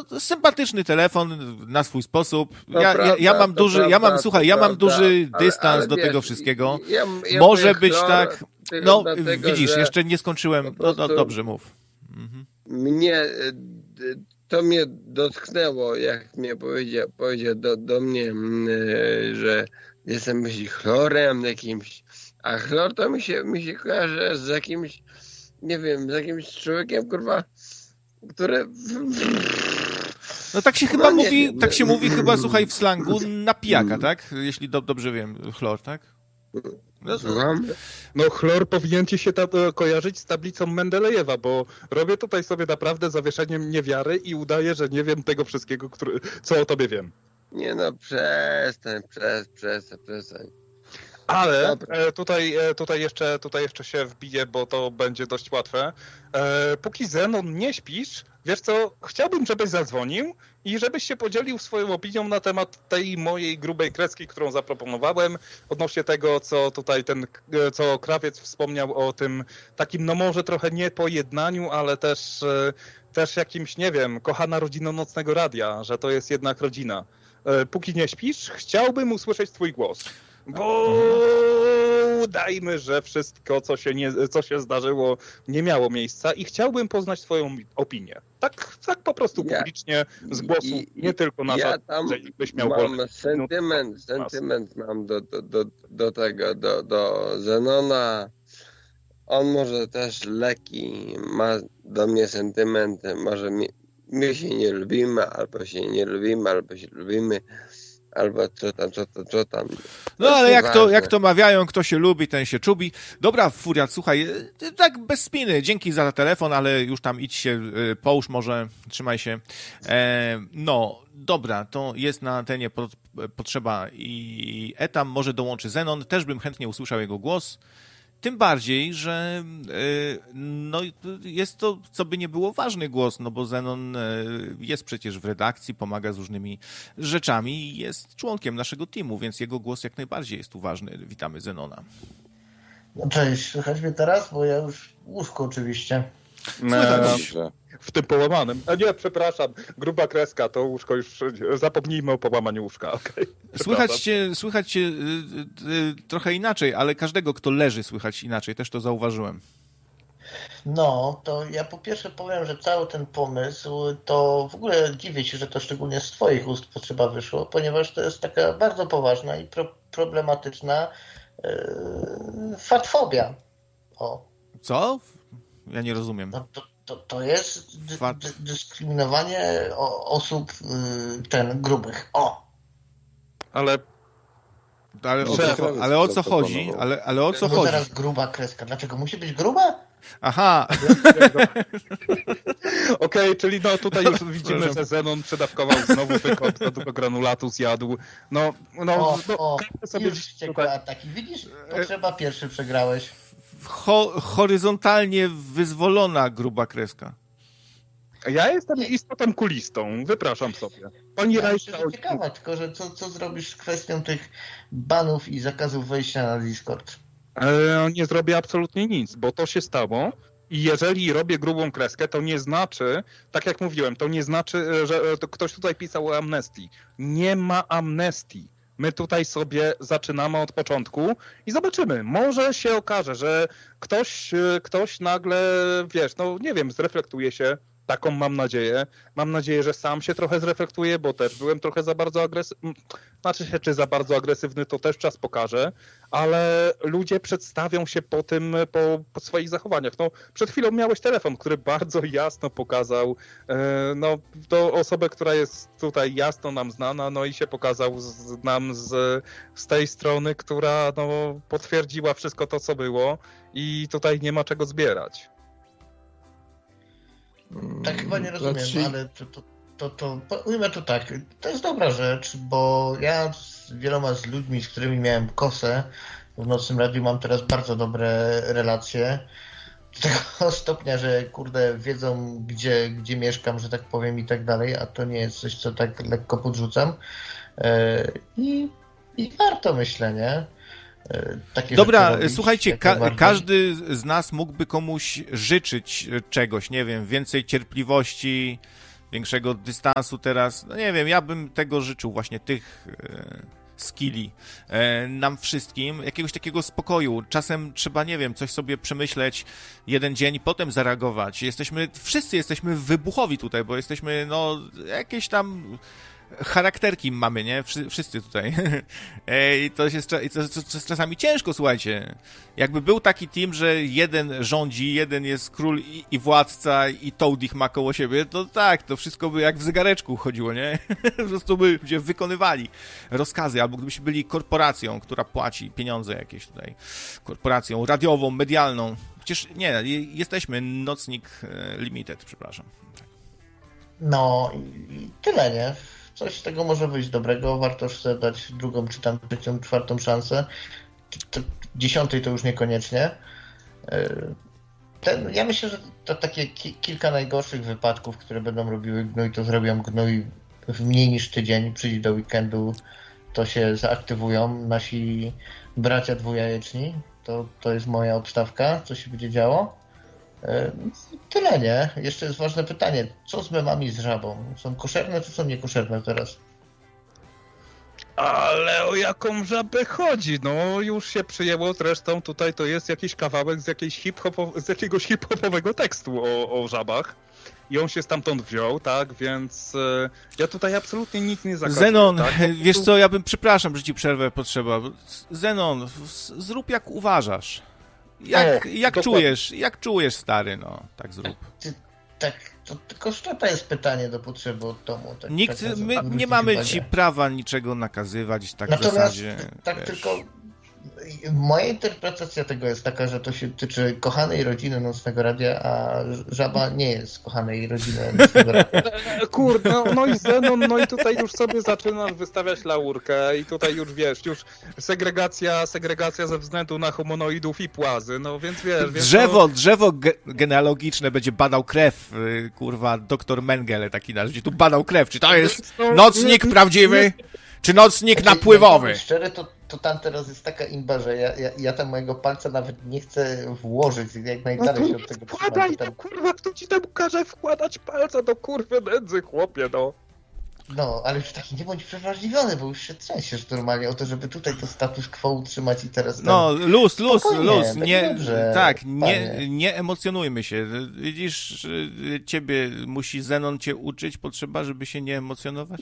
no, sympatyczny telefon na swój sposób. Ja mam duży dystans do tego wszystkiego. Może być tak... No, widzisz, jeszcze nie skończyłem. No, dobrze, mów. To mnie dotknęło, jak mnie powiedział do mnie, że jestem myśli chlorem jakimś, a chlor to mi się kojarzy z jakimś, nie wiem, z jakimś człowiekiem, kurwa, który... No tak się chyba mówi, tak się mówi chyba, słuchaj, w slangu na pijaka, tak? Jeśli dobrze wiem, chlor, tak? No chlor powinien ci się kojarzyć z tablicą Mendelejewa, bo robię tutaj sobie naprawdę zawieszeniem niewiary i udaję, że nie wiem tego wszystkiego, co o tobie wiem. Nie no, przestań. Ale tutaj jeszcze się wbiję, bo to będzie dość łatwe. Póki Zenon nie śpisz, wiesz co, chciałbym, żebyś zadzwonił i żebyś się podzielił swoją opinią na temat tej mojej grubej kreski, którą zaproponowałem, odnośnie tego, co tutaj co Krawiec wspomniał o tym takim, no może trochę nie pojednaniu, ale też jakimś, nie wiem, kochana rodzino Nocnego Radia, że to jest jednak rodzina. Póki nie śpisz, chciałbym usłyszeć twój głos. Bo udajmy, że wszystko, co się zdarzyło, nie miało miejsca i chciałbym poznać twoją opinię. Tak po prostu publicznie, z głosu, nie tylko na ja tam że byś miał mam sentyment mam do Zenona. On może też leki ma do mnie sentymenty, może my się nie lubimy, albo się nie lubimy, albo się lubimy. Albo co tam. No ale jak to mawiają, kto się lubi, ten się czubi. Dobra, Furiat, słuchaj, tak bez spiny, dzięki za telefon, ale już tam idź się, połóż może, trzymaj się. No, dobra, to jest na antenie potrzeba i Etam, może dołączy Zenon, też bym chętnie usłyszał jego głos. Tym bardziej, że no, jest to, co by nie było, ważny głos, no bo Zenon jest przecież w redakcji, pomaga z różnymi rzeczami i jest członkiem naszego teamu, więc jego głos jak najbardziej jest tu ważny. Witamy Zenona. No cześć, słychać mnie teraz? Bo ja już w łóżku oczywiście. W tym połamanym. A nie, przepraszam, gruba kreska, to łóżko już, zapomnijmy o połamaniu łóżka. Okay. Słychać cię trochę inaczej, ale każdego, kto leży, słychać inaczej, też to zauważyłem. No, to ja po pierwsze powiem, że cały ten pomysł, to w ogóle dziwię się, że to szczególnie z twoich ust potrzeba wyszło, ponieważ to jest taka bardzo poważna i problematyczna fatfobia. O. Co? Ja nie rozumiem. No, to jest dyskryminowanie osób grubych. O! Ale o co chodzi? Ale o co chodzi? Teraz gruba kreska. Dlaczego musi być gruba? Aha. Okej, czyli no tutaj już widzimy, że Zenon przedawkował znowu wykop, za dużo granulatu zjadł. Już wściekłe ataki. Widzisz? To trzeba pierwszy przegrałeś. Horyzontalnie wyzwolona gruba kreska. Ja jestem istotą kulistą, wypraszam sobie. Pani Rajka... Ciekawa, tylko że co zrobisz z kwestią tych banów i zakazów wejścia na Discord? Nie zrobię absolutnie nic, bo to się stało i jeżeli robię grubą kreskę, to nie znaczy, tak jak mówiłem, to nie znaczy, że ktoś tutaj pisał o amnestii. Nie ma amnestii. My tutaj sobie zaczynamy od początku i zobaczymy. Może się okaże, że ktoś nagle, wiesz, no nie wiem, zreflektuje się. Taką mam nadzieję. Mam nadzieję, że sam się trochę zreflektuję, bo też byłem trochę za bardzo agresywny. Znaczy się, czy za bardzo agresywny, to też czas pokaże, ale ludzie przedstawią się po swoich zachowaniach. No, przed chwilą miałeś telefon, który bardzo jasno pokazał to osobę, która jest tutaj jasno nam znana, no i się pokazał nam z tej strony, która potwierdziła wszystko to, co było i tutaj nie ma czego zbierać. Tak chyba nie rozumiem, ale ujmę to tak. To jest dobra rzecz, bo ja z wieloma z ludźmi, z którymi miałem kosę w Nocnym Radiu, mam teraz bardzo dobre relacje. Do tego stopnia, że kurde wiedzą, gdzie mieszkam, że tak powiem i tak dalej, a to nie jest coś, co tak lekko podrzucam. I warto, myślę, nie? Dobra, słuchajcie, każdy z nas mógłby komuś życzyć czegoś, nie wiem, więcej cierpliwości, większego dystansu teraz. No nie wiem, ja bym tego życzył, właśnie tych skilli nam wszystkim, jakiegoś takiego spokoju. Czasem trzeba, nie wiem, coś sobie przemyśleć jeden dzień i potem zareagować. Wszyscy jesteśmy wybuchowi tutaj, bo jesteśmy, no, jakieś tam charakterki mamy, nie? Wszyscy tutaj. I to jest czasami ciężko, słuchajcie. Jakby był taki team, że jeden rządzi, jeden jest król i władca i Toad ich ma koło siebie, to tak, to wszystko by jak w zegareczku chodziło, nie? Po prostu by ludzie wykonywali rozkazy, albo gdybyśmy byli korporacją, która płaci pieniądze jakieś tutaj, korporacją radiową, medialną. Przecież nie, jesteśmy Nocnik Limited, przepraszam. No i tyle, nie? Coś z tego może wyjść dobrego, warto sobie dać drugą, czy tam trzecią, czwartą szansę. 10 to już niekoniecznie. Ja myślę, że to takie kilka najgorszych wypadków, które będą robiły gnój, to zrobią gnój w mniej niż tydzień. Przyjdzie do weekendu, to się zaaktywują nasi bracia dwujajeczni. To jest moja obstawka, co się będzie działo. Tyle, nie? Jeszcze jest ważne pytanie, co z memami z żabą? Są koszerne, czy są niekoszerne teraz? Ale o jaką żabę chodzi? No już się przyjęło, zresztą tutaj to jest jakiś kawałek z jakiegoś hip-hopowego tekstu o żabach. I on się stamtąd wziął, tak, więc ja tutaj absolutnie nic nie zakazuję. Zenon, tak? Wiesz co, przepraszam, że ci przerwę potrzeba. Zenon, zrób jak uważasz. Jak czujesz, stary, no, tak zrób. To tylko szczepa jest pytanie do potrzeby od domu. My nie mamy ci prawa niczego nakazywać, tak w zasadzie. Tak, wiesz. Tylko moja interpretacja tego jest taka, że to się tyczy kochanej rodziny Nocnego Radia, a żaba nie jest kochanej rodziny Nocnego Radia. Kurde, no i Zenon, no i tutaj już sobie zaczynasz wystawiać laurkę i tutaj już wiesz, już segregacja ze względu na homonoidów i płazy, no więc wiesz... Drzewo genealogiczne będzie badał krew, kurwa, doktor Mengele taki nasz, gdzie tu badał krew, czy to jest nocnik prawdziwy, czy nocnik napływowy? Szczerze, to tam teraz jest taka imba, że ja tam mojego palca nawet nie chcę włożyć, jak najdalej się od tego wkładaj, tam... kurwa, kto ci tam każe wkładać palca do kurwy nędzy, chłopie, no. No, ale już taki nie bądź przewrażliwiony, bo już się trzęsiesz normalnie o to, żeby tutaj to status quo utrzymać i teraz... No, luz, nie, dobrze, tak, nie emocjonujmy się. Widzisz, musi Zenon cię uczyć, potrzeba, żeby się nie emocjonować?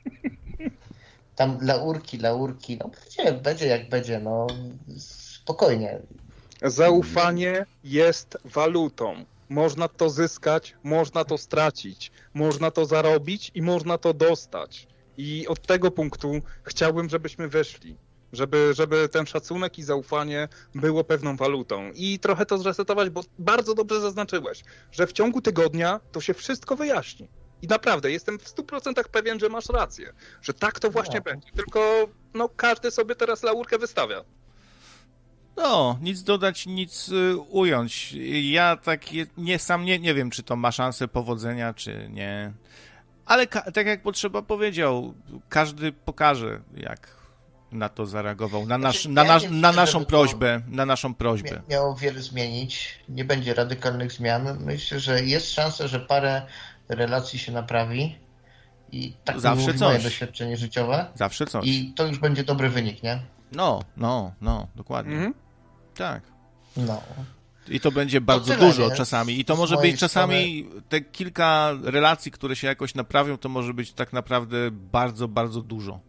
Tam laurki, no będzie jak będzie, no spokojnie. Zaufanie jest walutą. Można to zyskać, można to stracić, można to zarobić i można to dostać. I od tego punktu chciałbym, żebyśmy wyszli. Żeby ten szacunek i zaufanie było pewną walutą. I trochę to zresetować, bo bardzo dobrze zaznaczyłeś, że w ciągu tygodnia to się wszystko wyjaśni. I naprawdę, jestem w 100% pewien, że masz rację, że tak to właśnie będzie, tylko no, każdy sobie teraz laurkę wystawia. No, nic dodać, nic ująć. Ja tak nie wiem, czy to ma szansę powodzenia, czy nie. Ale tak jak Potrzeba powiedział, każdy pokaże, jak na to zareagował, na naszą prośbę. Miało wiele zmienić, nie będzie radykalnych zmian. Myślę, że jest szansa, że parę relacji się naprawi i tak zawsze mówi moje doświadczenie życiowe. Zawsze coś. I to już będzie dobry wynik, nie? No, dokładnie. Mhm. Tak. No. I to będzie bardzo dużo czasami. I to może być czasami te kilka relacji, które się jakoś naprawią, to może być tak naprawdę bardzo, bardzo dużo.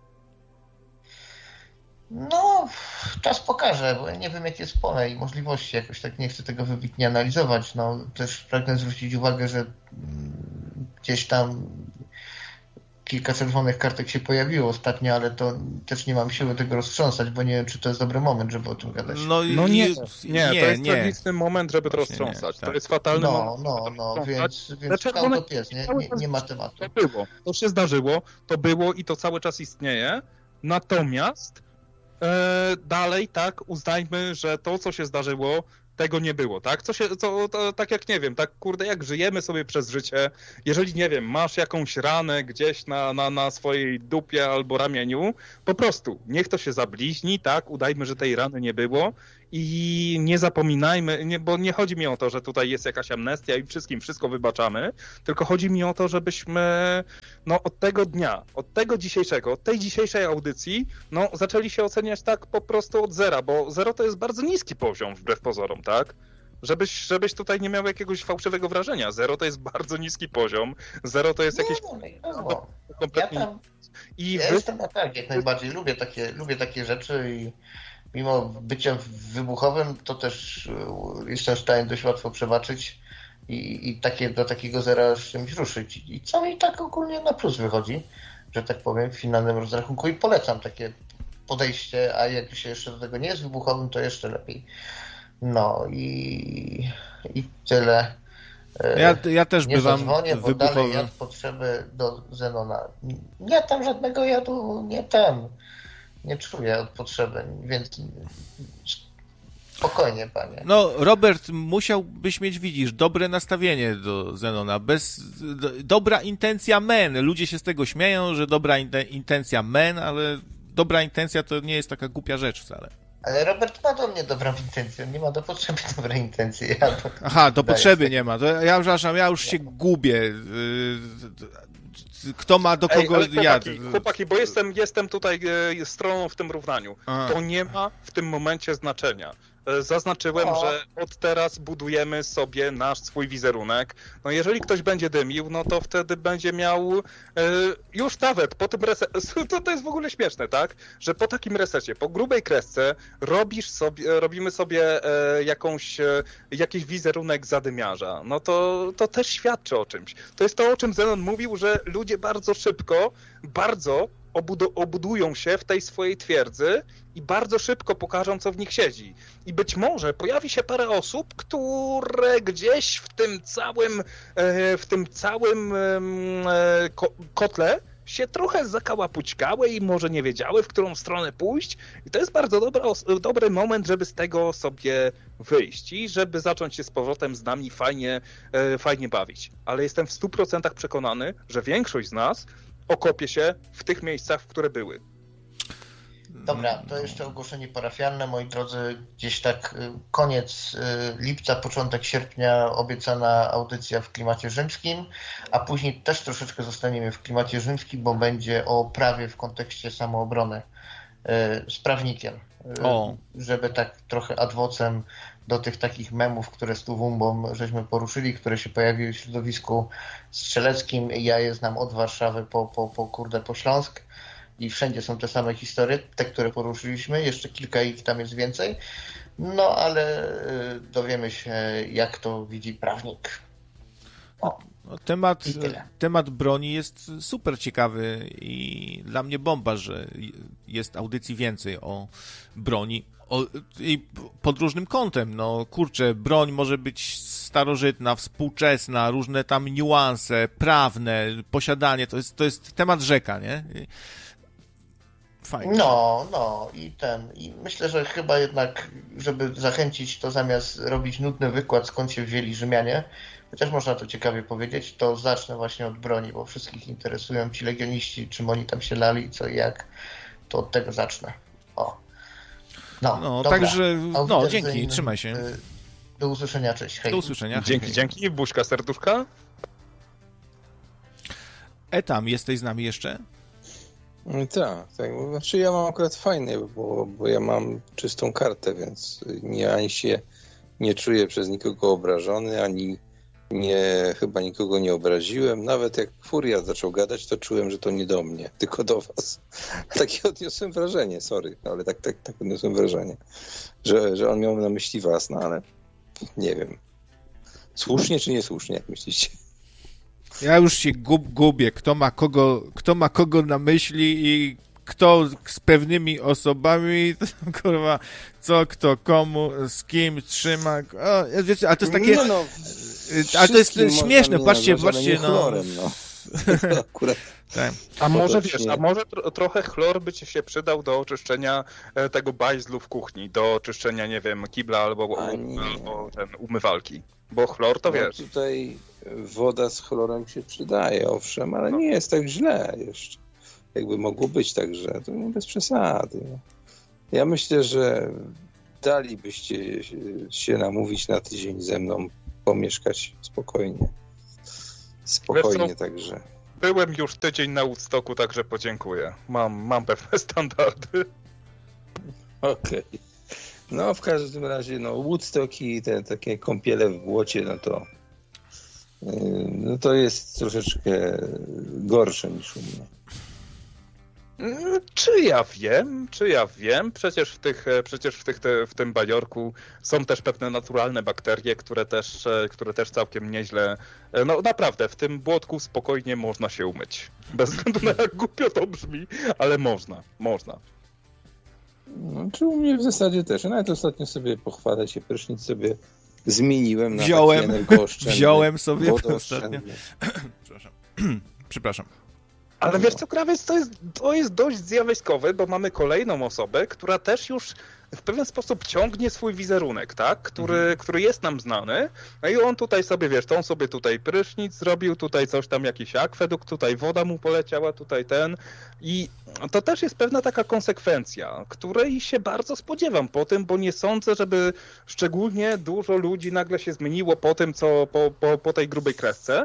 No, czas pokaże, bo ja nie wiem, jakie jest pole i możliwości. Jakoś tak nie chcę tego wybitnie analizować. No, też pragnę zwrócić uwagę, że gdzieś tam kilka czerwonych kartek się pojawiło ostatnio, ale to też nie mam siły tego roztrząsać, bo nie wiem, czy to jest dobry moment, żeby o tym gadać. No nie, to jest tragiczny moment, żeby to roztrząsać. Tak. To jest fatalny moment. No, więc to pies, nie ma tematu. To się zdarzyło, to było i to cały czas istnieje. Natomiast dalej, tak, uznajmy, że to, co się zdarzyło, tego nie było, tak? Tak jak, nie wiem, tak kurde, jak żyjemy sobie przez życie, jeżeli, nie wiem, masz jakąś ranę gdzieś na swojej dupie albo ramieniu, po prostu niech to się zabliźni, tak? Udajmy, że tej rany nie było I nie zapominajmy, bo nie chodzi mi o to, że tutaj jest jakaś amnestia i wszystko wybaczamy, tylko chodzi mi o to, żebyśmy od tego dnia, od tego dzisiejszego, od tej dzisiejszej audycji, zaczęli się oceniać tak po prostu od zera, bo 0 to jest bardzo niski poziom wbrew pozorom, tak? Żebyś tutaj nie miał jakiegoś fałszywego wrażenia. 0 to jest bardzo niski poziom. 0 to jest jakieś kompletnie... Jestem tak, jak najbardziej. Lubię takie rzeczy i mimo bycia wybuchowym, to też jestem w stanie dość łatwo przebaczyć i do takiego 0 z czymś ruszyć. I co mi tak ogólnie na plus wychodzi, że tak powiem, w finalnym rozrachunku i polecam takie podejście, a jak się jeszcze do tego nie jest wybuchowym, to jeszcze lepiej. No i tyle. Ja też nie bywam zadzwonię, bo wybuchowym. dalej jad potrzeby do Zenona. Nie tam żadnego jadu, nie czuję od potrzeby, więc spokojnie, panie. No, Robert, musiałbyś mieć, widzisz, dobre nastawienie do Zenona. Dobra intencja ludzie się z tego śmieją, że dobra intencja ale dobra intencja to nie jest taka głupia rzecz wcale. Ale Robert ma do mnie dobrą intencję, nie ma do potrzeby dobrej intencji. Aha, do potrzeby nie ma. To ja już się gubię. Kto ma do kogo Chłopaki, bo jestem tutaj stroną w tym równaniu. To nie ma w tym momencie znaczenia. Zaznaczyłem, że od teraz budujemy sobie swój wizerunek. No jeżeli ktoś będzie dymił, no to wtedy będzie miał już nawet po tym resecie, to jest w ogóle śmieszne, tak? Że po takim resecie, po grubej kresce robimy sobie jakiś wizerunek zadymiarza. No to też świadczy o czymś. To jest to, o czym Zenon mówił, że ludzie bardzo szybko, obudują się w tej swojej twierdzy i bardzo szybko pokażą, co w nich siedzi. I być może pojawi się parę osób, które gdzieś w tym całym kotle się trochę zakałapućkały i może nie wiedziały, w którą stronę pójść. I to jest bardzo dobry moment, żeby z tego sobie wyjść i żeby zacząć się z powrotem z nami fajnie bawić. Ale jestem w 100% przekonany, że większość z nas okopie się w tych miejscach, w które były. Dobra, to jeszcze ogłoszenie parafialne, moi drodzy. Gdzieś tak koniec lipca, początek sierpnia obiecana audycja w klimacie rzymskim, a później też troszeczkę zostaniemy w klimacie rzymskim, bo będzie o prawie w kontekście samoobrony z prawnikiem. Żeby tak trochę ad vocem do tych takich memów, które z Tuwumbą żeśmy poruszyli, które się pojawiły w środowisku strzeleckim. Ja je znam od Warszawy po Śląsk i wszędzie są te same historie, te, które poruszyliśmy, jeszcze kilka ich tam jest więcej, no ale dowiemy się, jak to widzi prawnik. Temat broni jest super ciekawy i dla mnie bomba, że jest audycji więcej o broni i pod różnym kątem. No kurczę, broń może być starożytna, współczesna, różne tam niuanse, prawne, posiadanie, to jest temat rzeka, nie? Fajnie. I myślę, że chyba jednak, żeby zachęcić, to zamiast robić nudny wykład, skąd się wzięli Rzymianie, chociaż można to ciekawie powiedzieć, to zacznę właśnie od broni, bo wszystkich interesują ci legioniści, czym oni tam się lali, co i jak, to od tego zacznę. Także, dzięki, trzymaj się. Do usłyszenia, cześć. Hej. Do usłyszenia. Dzięki, buźka, serduszka. Etam, jesteś z nami jeszcze? Tak. Znaczy ja mam akurat fajnie, bo ja mam czystą kartę, więc ani się nie czuję przez nikogo obrażony, ani chyba nikogo nie obraziłem. Nawet jak Furia zaczął gadać, to czułem, że to nie do mnie, tylko do was. Takie odniosłem wrażenie, sorry, ale tak odniosłem wrażenie, że on miał na myśli was, no ale nie wiem. Słusznie czy niesłusznie, jak myślicie? Ja już się gubię, kto ma kogo na myśli i kto z pewnymi osobami, kurwa, co, kto, komu, z kim trzyma. Wiecie, ale to jest takie... ale to jest śmieszne, patrzcie, chlorem, Akurat. Tak. A może trochę chlor by ci się przydał do oczyszczenia tego bajzlu w kuchni, do oczyszczenia, nie wiem, kibla albo umywalki. Bo chlor to wiesz. Tutaj woda z chlorem się przydaje, owszem, ale nie jest tak źle jeszcze. Jakby mogło być tak, że to nie bez przesady. Ja myślę, że dalibyście się namówić na tydzień ze mną pomieszkać spokojnie. Spokojnie także. Byłem już tydzień na Woodstocku, także podziękuję. Mam pewne standardy. Okej. No w każdym razie, Woodstock i te takie kąpiele w błocie, to jest troszeczkę gorsze niż u mnie. Czy ja wiem? Przecież w tym bajorku są też pewne naturalne bakterie, które też całkiem nieźle... No naprawdę, w tym błotku spokojnie można się umyć. Bez względu na jak głupio to brzmi, ale można. Czy u mnie w zasadzie też. Nawet ostatnio sobie pochwalę się, prysznic sobie zmieniłem na taki energooszczędny. Wziąłem sobie ostatnio. Przepraszam. Ale wiesz co, Krawiec, to jest dość zjawiskowe, bo mamy kolejną osobę, która też już w pewien sposób ciągnie swój wizerunek, tak? Który jest nam znany. No i on tutaj sobie, to on sobie tutaj prysznic zrobił, tutaj coś tam, jakiś akwedukt, tutaj woda mu poleciała, tutaj ten. I to też jest pewna taka konsekwencja, której się bardzo spodziewam po tym, bo nie sądzę, żeby szczególnie dużo ludzi nagle się zmieniło po tym, co po tej grubej kresce.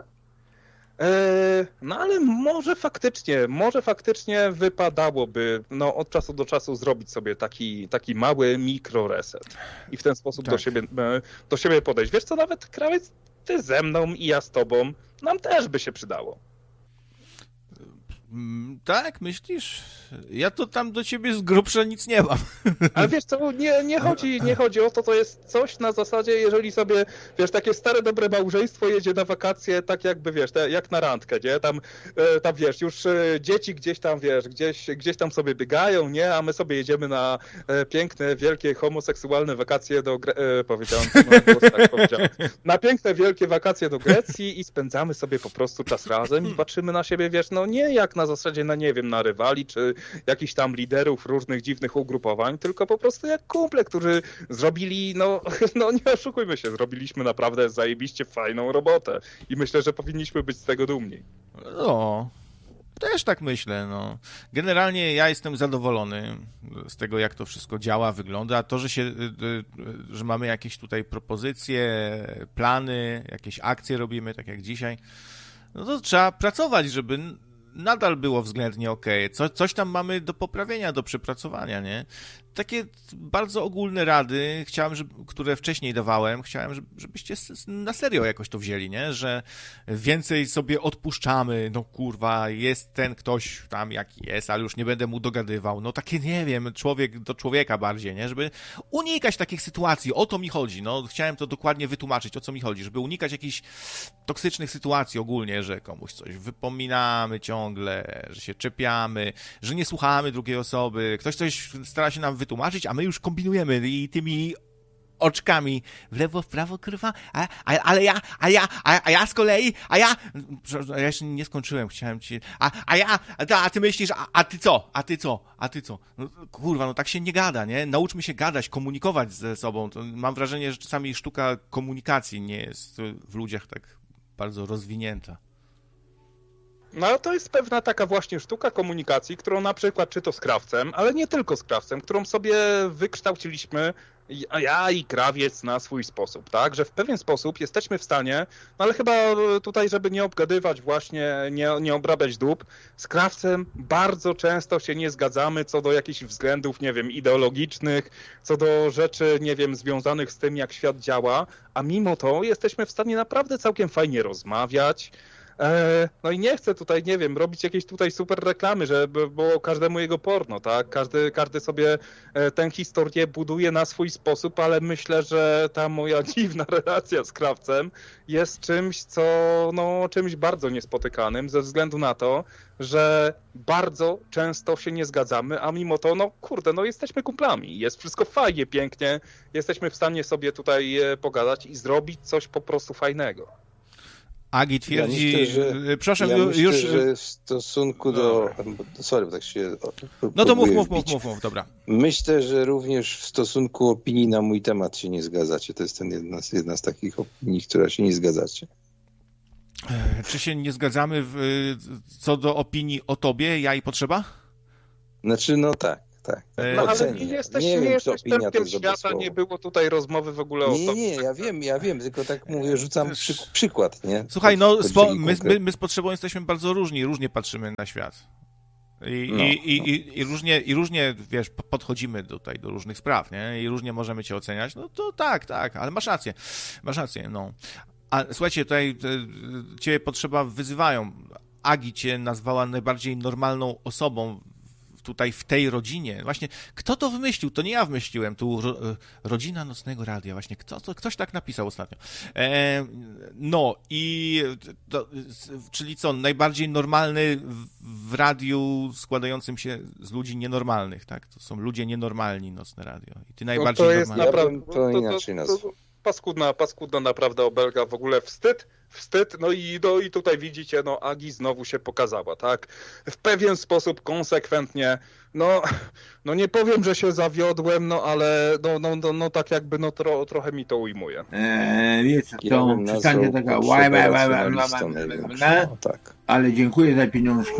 No ale może faktycznie wypadałoby od czasu do czasu zrobić sobie taki mały mikroreset i w ten sposób do siebie podejść. Wiesz co, nawet Krawiec, ty ze mną i ja z tobą, nam też by się przydało. Tak, myślisz? Ja to tam do ciebie z grubsza nic nie mam. Ale wiesz co, nie chodzi o to jest coś na zasadzie, jeżeli sobie, takie stare, dobre małżeństwo jedzie na wakacje, tak jakby, jak na randkę, nie? Tam już dzieci gdzieś tam sobie biegają, nie? A my sobie jedziemy na piękne, wielkie, homoseksualne wakacje na piękne, wielkie wakacje do Grecji i spędzamy sobie po prostu czas razem i patrzymy na siebie, nie jak na zasadzie, na rywali, czy jakichś tam liderów różnych dziwnych ugrupowań, tylko po prostu jak kumple, którzy zrobili, nie oszukujmy się, zrobiliśmy naprawdę zajebiście fajną robotę i myślę, że powinniśmy być z tego dumni. Też tak myślę, Generalnie ja jestem zadowolony z tego, jak to wszystko działa, wygląda. To, że mamy jakieś tutaj propozycje, plany, jakieś akcje robimy, tak jak dzisiaj, to trzeba pracować, żeby nadal było względnie okej. Coś tam mamy do poprawienia, do przepracowania, nie? Takie bardzo ogólne rady, które wcześniej dawałem, żebyście na serio jakoś to wzięli, nie? Że więcej sobie odpuszczamy, jest ten ktoś tam jaki jest, ale już nie będę mu dogadywał. Takie, nie wiem, człowiek do człowieka bardziej, nie? Żeby unikać takich sytuacji, o to mi chodzi, Chciałem to dokładnie wytłumaczyć, o co mi chodzi, żeby unikać jakichś toksycznych sytuacji ogólnie, że komuś coś wypominamy ciągle, że się czepiamy, że nie słuchamy drugiej osoby, ktoś coś stara się nam wytłumaczyć, a my już kombinujemy i tymi oczkami w lewo, w prawo, kurwa, a ja z kolei, ja jeszcze nie skończyłem, chciałem ci, a ty myślisz, a ty co? Kurwa, tak się nie gada, nie? Nauczmy się gadać, komunikować ze sobą. Mam wrażenie, że czasami sztuka komunikacji nie jest w ludziach tak bardzo rozwinięta. No to jest pewna taka właśnie sztuka komunikacji, którą na przykład czy to z Krawcem, ale nie tylko z Krawcem, którą sobie wykształciliśmy ja i Krawiec na swój sposób, tak? Że w pewien sposób jesteśmy w stanie, ale chyba tutaj, żeby nie obgadywać właśnie, nie obrabiać dup, z Krawcem bardzo często się nie zgadzamy co do jakichś względów, ideologicznych, co do rzeczy, związanych z tym, jak świat działa, a mimo to jesteśmy w stanie naprawdę całkiem fajnie rozmawiać. No i nie chcę tutaj, robić jakiejś tutaj super reklamy, żeby było każdemu jego porno, tak? Każdy sobie tę historię buduje na swój sposób, ale myślę, że ta moja dziwna relacja z Krawcem jest czymś, czymś bardzo niespotykanym, ze względu na to, że bardzo często się nie zgadzamy, a mimo to, jesteśmy kumplami. Jest wszystko fajnie, pięknie, jesteśmy w stanie sobie tutaj pogadać i zrobić coś po prostu fajnego. Agi twierdzi... Ja myślę, że, proszę, że w stosunku do... Sorry, bo tak się... No to mów, dobra. Myślę, że również w stosunku opinii na mój temat się nie zgadzacie. To jest jedna z takich opinii, która się nie zgadzacie. Czy się nie zgadzamy co do opinii o tobie, ja i potrzeba? Znaczy, tak. No ale nie jesteś czempiem świata, nie było tutaj rozmowy w ogóle o to. Nie, ja wiem, tylko tak mówię, rzucam przykład, nie? Słuchaj, my z Potrzebą jesteśmy bardzo różnie patrzymy na świat. I różnie, wiesz, podchodzimy tutaj do różnych spraw, nie? I różnie możemy cię oceniać. No to tak, ale masz rację, no. A słuchajcie, tutaj ciebie Potrzeba wyzywają. Agi cię nazwała najbardziej normalną osobą tutaj w tej rodzinie. Właśnie, kto to wymyślił? To nie ja wymyśliłem. Tu rodzina Nocnego Radia. Właśnie, ktoś tak napisał ostatnio. No i czyli co? Najbardziej normalny w radiu składającym się z ludzi nienormalnych, tak? To są ludzie nienormalni, Nocne Radio. I ty najbardziej to jest normalny. naprawdę, to inaczej nazwał. Paskudna naprawdę obelga, w ogóle wstyd, no i tutaj widzicie, no Agi znowu się pokazała, tak? W pewien sposób konsekwentnie, no nie powiem, że się zawiodłem, no ale no tak jakby trochę mi to ujmuje. Wiecie, to czytanie taka ale dziękuję za pieniążki.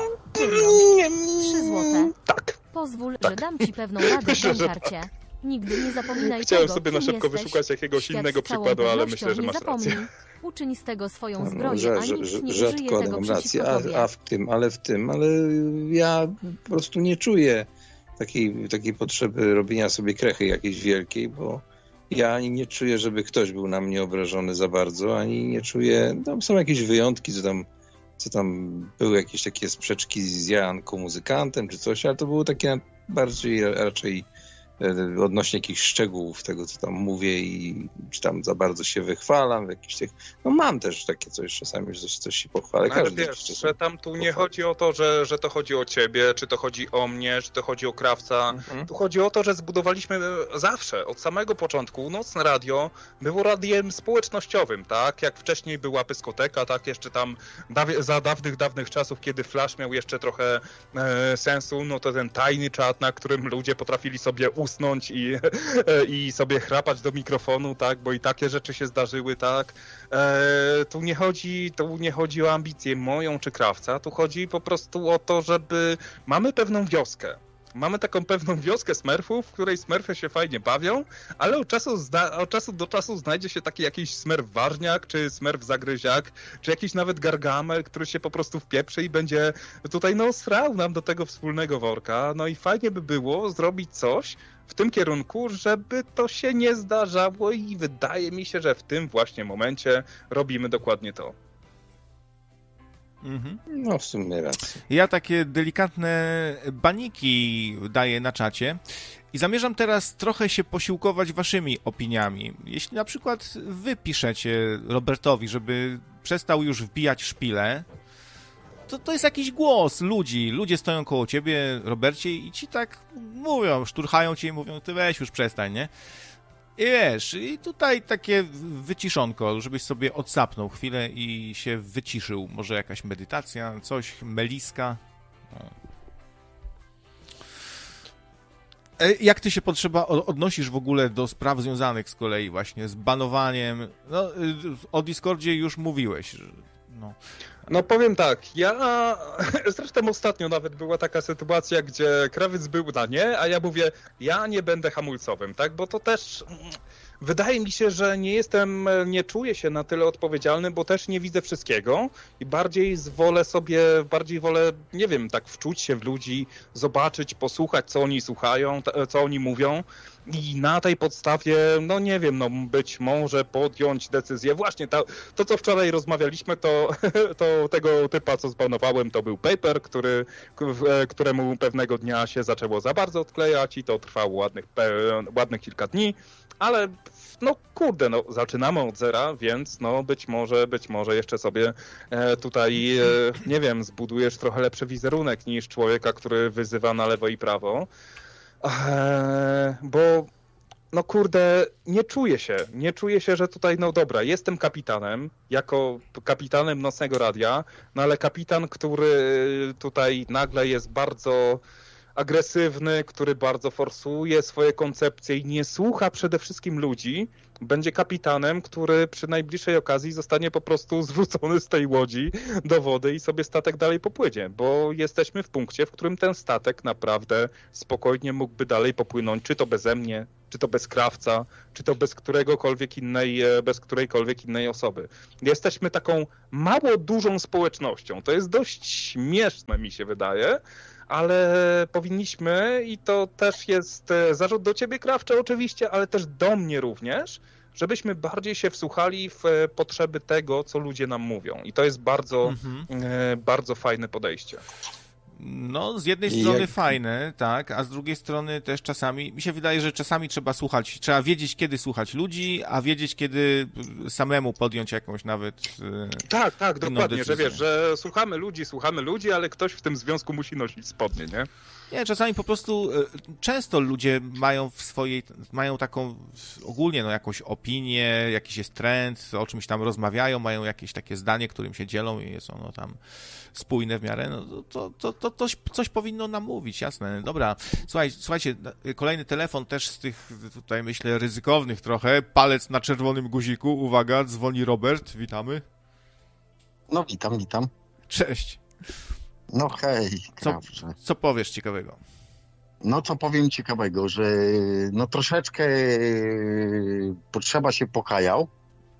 3 złote. Tak. Pozwól, że dam ci pewną radę w karcie. Nigdy nie zapominaj Chciałem tego, sobie na szybko wyszukać jakiegoś innego przykładu, ale myślę, że masz rację. Uczyń z tego swoją zbroję, a nikt nie użyje rzadko tego mam rację, przeciwko ale ja po prostu nie czuję takiej potrzeby robienia sobie krechy jakiejś wielkiej, bo ja ani nie czuję, żeby ktoś był na mnie obrażony za bardzo, ani nie czuję, tam są jakieś wyjątki, co tam były jakieś takie sprzeczki z Janką muzykantem czy coś, ale to było takie bardziej raczej odnośnie jakichś szczegółów tego, co tam mówię i czy tam za bardzo się wychwalam w jakichś tych... No mam też takie coś czasami, że coś się pochwalę. Ale wiesz, że tam tu nie chodzi o to, że to chodzi o ciebie, czy to chodzi o mnie, czy to chodzi o Krawca. Tu chodzi o to, że zbudowaliśmy zawsze, od samego początku, Nocne Radio było radiem społecznościowym, tak? Jak wcześniej była Pyskoteka, tak? Jeszcze tam za dawnych czasów, kiedy Flash miał jeszcze trochę sensu, no to ten tajny czat, na którym ludzie potrafili sobie usnąć i sobie chrapać do mikrofonu, tak, bo i takie rzeczy się zdarzyły, tak. Tu nie chodzi o ambicję moją czy Krawca, tu chodzi po prostu o to, żeby mamy pewną wioskę. Mamy taką pewną wioskę smurfów, w której smurfy się fajnie bawią, ale od czasu do czasu znajdzie się taki jakiś smurf ważniak, czy smurf zagryziak, czy jakiś nawet gargamel, który się po prostu wpieprzy i będzie tutaj srał nam do tego wspólnego worka. No i fajnie by było zrobić coś w tym kierunku, żeby to się nie zdarzało i wydaje mi się, że w tym właśnie momencie robimy dokładnie to. No w sumie racja. Ja takie delikatne baniki daję na czacie i zamierzam teraz trochę się posiłkować waszymi opiniami. Jeśli na przykład wy piszecie Robertowi, żeby przestał już wbijać szpile, to jest jakiś głos ludzi. Ludzie stoją koło ciebie, Robercie, i ci tak mówią, szturchają cię i mówią, ty weź już przestań, nie? I wiesz, i tutaj takie wyciszonko, żebyś sobie odsapnął chwilę i się wyciszył. Może jakaś medytacja, coś, meliska. Jak ty się odnosisz w ogóle do spraw związanych z kolei właśnie z banowaniem? No, o Discordzie już mówiłeś. No powiem tak, zresztą ostatnio nawet była taka sytuacja, gdzie Krawiec był na nie, a ja mówię, ja nie będę hamulcowym, tak, bo to też wydaje mi się, że nie czuję się na tyle odpowiedzialny, bo też nie widzę wszystkiego i bardziej wolę, nie wiem, tak wczuć się w ludzi, zobaczyć, posłuchać, co oni słuchają, co oni mówią i na tej podstawie, no nie wiem, no być może podjąć decyzję. Właśnie to co wczoraj rozmawialiśmy, to tego typa, co zbanowałem, to był Paper, któremu pewnego dnia się zaczęło za bardzo odklejać i to trwało ładnych kilka dni, ale no kurde, no zaczynamy od zera, więc no być może jeszcze sobie tutaj, nie wiem, zbudujesz trochę lepszy wizerunek niż człowieka, który wyzywa na lewo i prawo. Bo no kurde, nie czuję się, że tutaj, no dobra, jestem kapitanem, jako kapitanem Nocnego Radia, no ale kapitan, który tutaj nagle jest bardzo agresywny, który bardzo forsuje swoje koncepcje i nie słucha przede wszystkim ludzi, będzie kapitanem, który przy najbliższej okazji zostanie po prostu zrzucony z tej łodzi do wody i sobie statek dalej popłynie, bo jesteśmy w punkcie, w którym ten statek naprawdę spokojnie mógłby dalej popłynąć, czy to beze mnie, czy to bez krawca, czy to bez którejkolwiek innej osoby. Jesteśmy taką mało dużą społecznością. To jest dość śmieszne, mi się wydaje, ale powinniśmy, i to też jest zarzut do ciebie, Krawcze, oczywiście, ale też do mnie również, żebyśmy bardziej się wsłuchali w potrzeby tego, co ludzie nam mówią. I to jest bardzo, bardzo fajne podejście. No, z jednej strony fajne, tak, a z drugiej strony też czasami, mi się wydaje, że czasami trzeba wiedzieć, kiedy słuchać ludzi, a wiedzieć, kiedy samemu podjąć jakąś nawet Tak, dokładnie, że wiesz, że słuchamy ludzi, ale ktoś w tym związku musi nosić spodnie, nie? Nie, czasami po prostu często ludzie mają taką ogólnie jakąś opinię, jakiś jest trend, o czymś tam rozmawiają, mają jakieś takie zdanie, którym się dzielą i jest ono tam spójne w miarę, no to coś powinno nam mówić, jasne. Dobra, słuchajcie, kolejny telefon też z tych tutaj myślę ryzykownych trochę, palec na czerwonym guziku, uwaga, dzwoni Robert, witamy. No witam. Cześć. No hej, co powiesz ciekawego? No co powiem ciekawego, że no troszeczkę potrzeba się pokajał.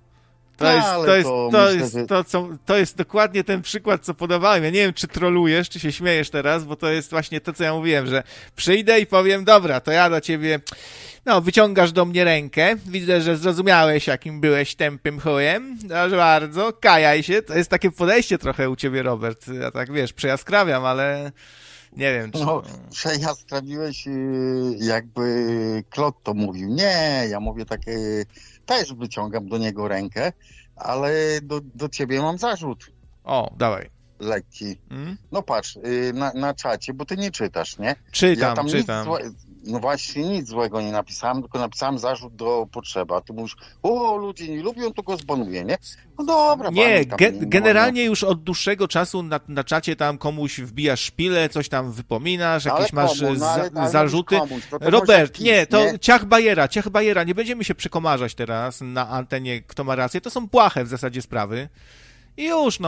To jest dokładnie ten przykład, co podawałem. Ja nie wiem, czy trolujesz, czy się śmiejesz teraz, bo to jest właśnie to, co ja mówiłem, że przyjdę i powiem, dobra, to ja do ciebie, wyciągasz do mnie rękę, widzę, że zrozumiałeś, jakim byłeś tępym chujem, proszę bardzo, kajaj się. To jest takie podejście trochę u ciebie, Robert. Ja tak, wiesz, przejaskrawiam, ale nie wiem, czy... No, przejaskrawiłeś, jakby Klot to mówił. Nie, ja mówię takie... Też wyciągam do niego rękę, ale do ciebie mam zarzut. O, dawaj. Lekki. No patrz, na czacie, bo ty nie czytasz, nie? Czytam. No właśnie, nic złego nie napisałem, tylko napisałem zarzut do potrzeba. Ty mówisz, ludzie nie lubią, to go zbanuję, nie? No dobra. Nie, generalnie już od dłuższego czasu na czacie tam komuś wbijasz szpilę, coś tam wypominasz, jakieś masz zarzuty. Robert, nie, to ciach bajera, nie będziemy się przekomarzać teraz na antenie, kto ma rację, to są błahe w zasadzie sprawy. I już,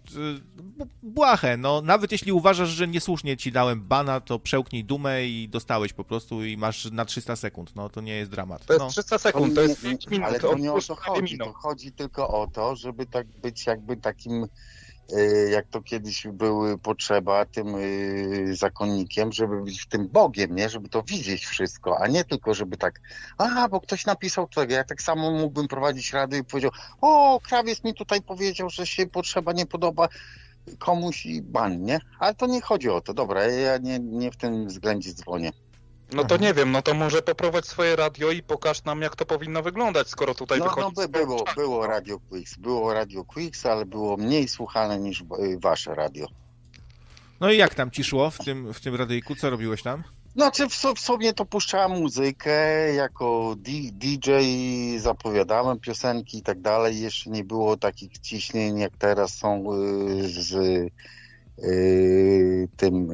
błahe, nawet jeśli uważasz, że niesłusznie ci dałem bana, to przełknij dumę i dostałeś po prostu i masz na 300 sekund, to nie jest dramat. To jest 300 sekund, to jest 5 minut. Ale to nie o to chodzi, to chodzi tylko o to, żeby tak być jakby takim, jak to kiedyś były potrzeba, tym zakonnikiem, żeby być w tym Bogiem, nie? Żeby to widzieć wszystko, a nie tylko, żeby tak, bo ktoś napisał tego. Ja tak samo mógłbym prowadzić radę i powiedział, krawiec mi tutaj powiedział, że się potrzeba nie podoba komuś i ban, nie? Ale to nie chodzi o to. Dobra, ja nie w tym względzie dzwonię. No to nie wiem, to może poprowadź swoje radio i pokaż nam, jak to powinno wyglądać, skoro tutaj wychodzi... Było Radio Quicks, ale było mniej słuchane niż wasze radio. No i jak tam ci szło w tym radyjku? Co robiłeś tam? Znaczy w sumie to puszczałem muzykę, jako DJ zapowiadałem piosenki i tak dalej. Jeszcze nie było takich ciśnień, jak teraz są z tym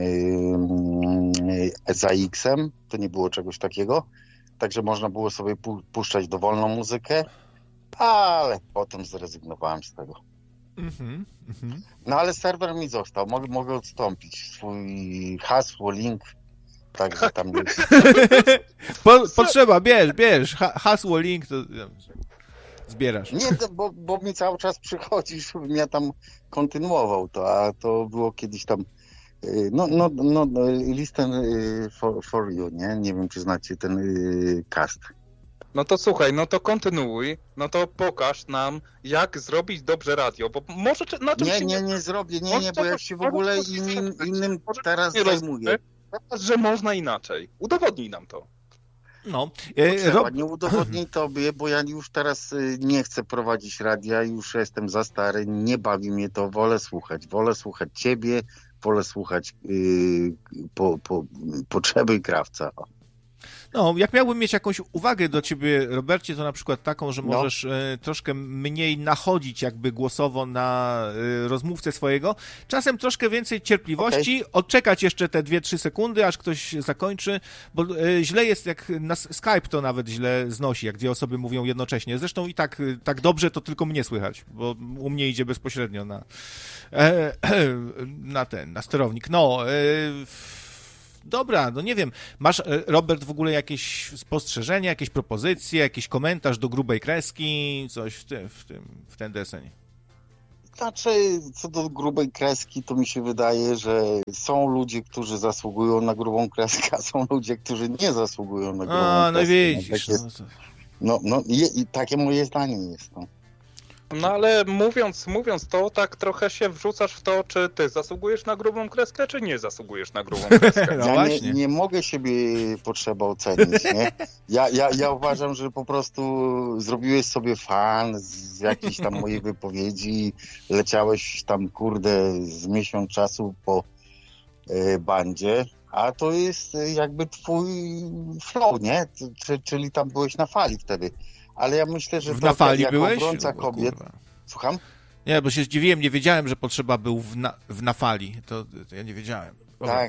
ZAX-em, to nie było czegoś takiego, także można było sobie puszczać dowolną muzykę, ale potem zrezygnowałem z tego. No ale serwer mi został, mogę odstąpić swój hasło, link, także tam jest. Potrzeba, bierz, hasło, link, to zbierasz. Nie, bo mi cały czas przychodzi, żebym ja tam kontynuował to, a to było kiedyś tam Listen for you, nie? Nie wiem, czy znacie ten cast. No to słuchaj, to kontynuuj, to pokaż nam, jak zrobić dobrze radio, bo może na czymś... Nie zrobię, bo ja się w ogóle innym teraz zajmuję. Że można inaczej. Udowodnij nam to. Nie udowodnij tobie, bo ja już teraz nie chcę prowadzić radia, już jestem za stary, nie bawi mnie to, wolę słuchać ciebie, wolę słuchać potrzeby krawca. No, jak miałbym mieć jakąś uwagę do ciebie, Robercie, to na przykład taką, że możesz troszkę mniej nachodzić jakby głosowo na rozmówcę swojego. Czasem troszkę więcej cierpliwości, odczekać jeszcze te 2-3 sekundy, aż ktoś zakończy, bo źle jest, jak na Skype to nawet źle znosi, jak dwie osoby mówią jednocześnie. Zresztą i tak dobrze to tylko mnie słychać, bo u mnie idzie bezpośrednio na sterownik. No, dobra, no nie wiem. Masz, Robert, w ogóle jakieś spostrzeżenia, jakieś propozycje, jakiś komentarz do grubej kreski, coś w ten deseń? Znaczy, co do grubej kreski, to mi się wydaje, że są ludzie, którzy zasługują na grubą kreskę, a są ludzie, którzy nie zasługują na grubą kreskę. No widzisz. I takie moje zdanie jest. No ale mówiąc to, tak trochę się wrzucasz w to, czy ty zasługujesz na grubą kreskę, czy nie zasługujesz na grubą kreskę. No ja nie mogę siebie potrzeba ocenić, nie? Ja uważam, że po prostu zrobiłeś sobie fan z jakiejś tam mojej wypowiedzi, leciałeś tam, z miesiąc czasu po bandzie, a to jest jakby twój flow, nie? Czyli tam byłeś na fali wtedy. Ale ja myślę, że na fali jako byłeś? obrońca kobiet... Słucham? Nie, bo się zdziwiłem, nie wiedziałem, że potrzeba był na fali. To ja nie wiedziałem. Tak.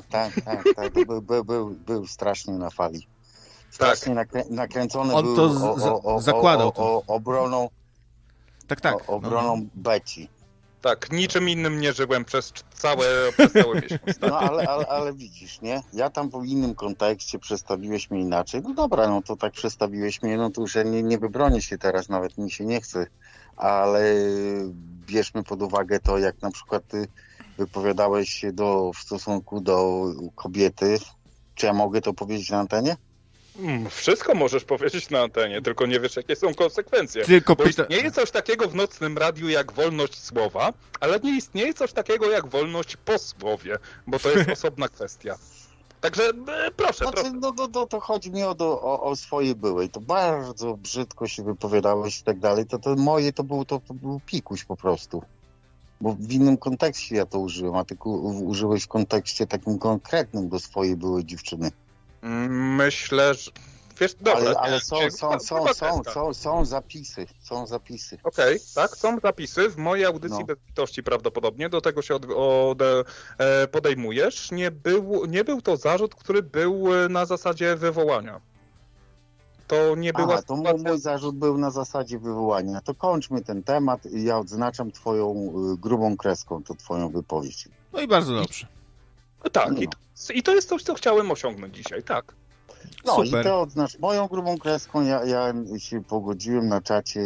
Był strasznie na fali. Strasznie nakręcony on był to zakładał obroną. Tak. Obroną Beci. Tak, niczym innym nie żyłem przez cały miesiąc. Tak? No ale widzisz, nie? Ja tam w innym kontekście przedstawiłeś mnie inaczej. No dobra, no to tak przedstawiłeś mnie, no to już ja nie wybronię się teraz, nawet mi się nie chce. Ale bierzmy pod uwagę to, jak na przykład ty wypowiadałeś się w stosunku do kobiety. Czy ja mogę to powiedzieć na antenie? Wszystko możesz powiedzieć na antenie, tylko nie wiesz, jakie są konsekwencje. Bo istnieje coś takiego w nocnym radiu jak wolność słowa, ale nie istnieje coś takiego jak wolność po słowie, bo to jest osobna kwestia. Także proszę. To chodzi mi o swoje byłej. To bardzo brzydko się wypowiadałeś i tak dalej. To moje to był pikuś po prostu. Bo w innym kontekście ja to użyłem, a ty użyłeś w kontekście takim konkretnym do swojej byłej dziewczyny. Myślę, że... Wiesz, dobra, ale są zapisy. Okej, tak, są zapisy. W mojej audycji bez litości prawdopodobnie do tego się podejmujesz. Nie był to zarzut, który był na zasadzie wywołania. To nie była sytuacja... mój zarzut był na zasadzie wywołania. To kończmy ten temat i ja odznaczam twoją grubą kreską, to twoją wypowiedź. No i bardzo dobrze. Tak, i to jest coś, co chciałem osiągnąć dzisiaj, tak. No super. I to odznacz moją grubą kreską, ja się pogodziłem na czacie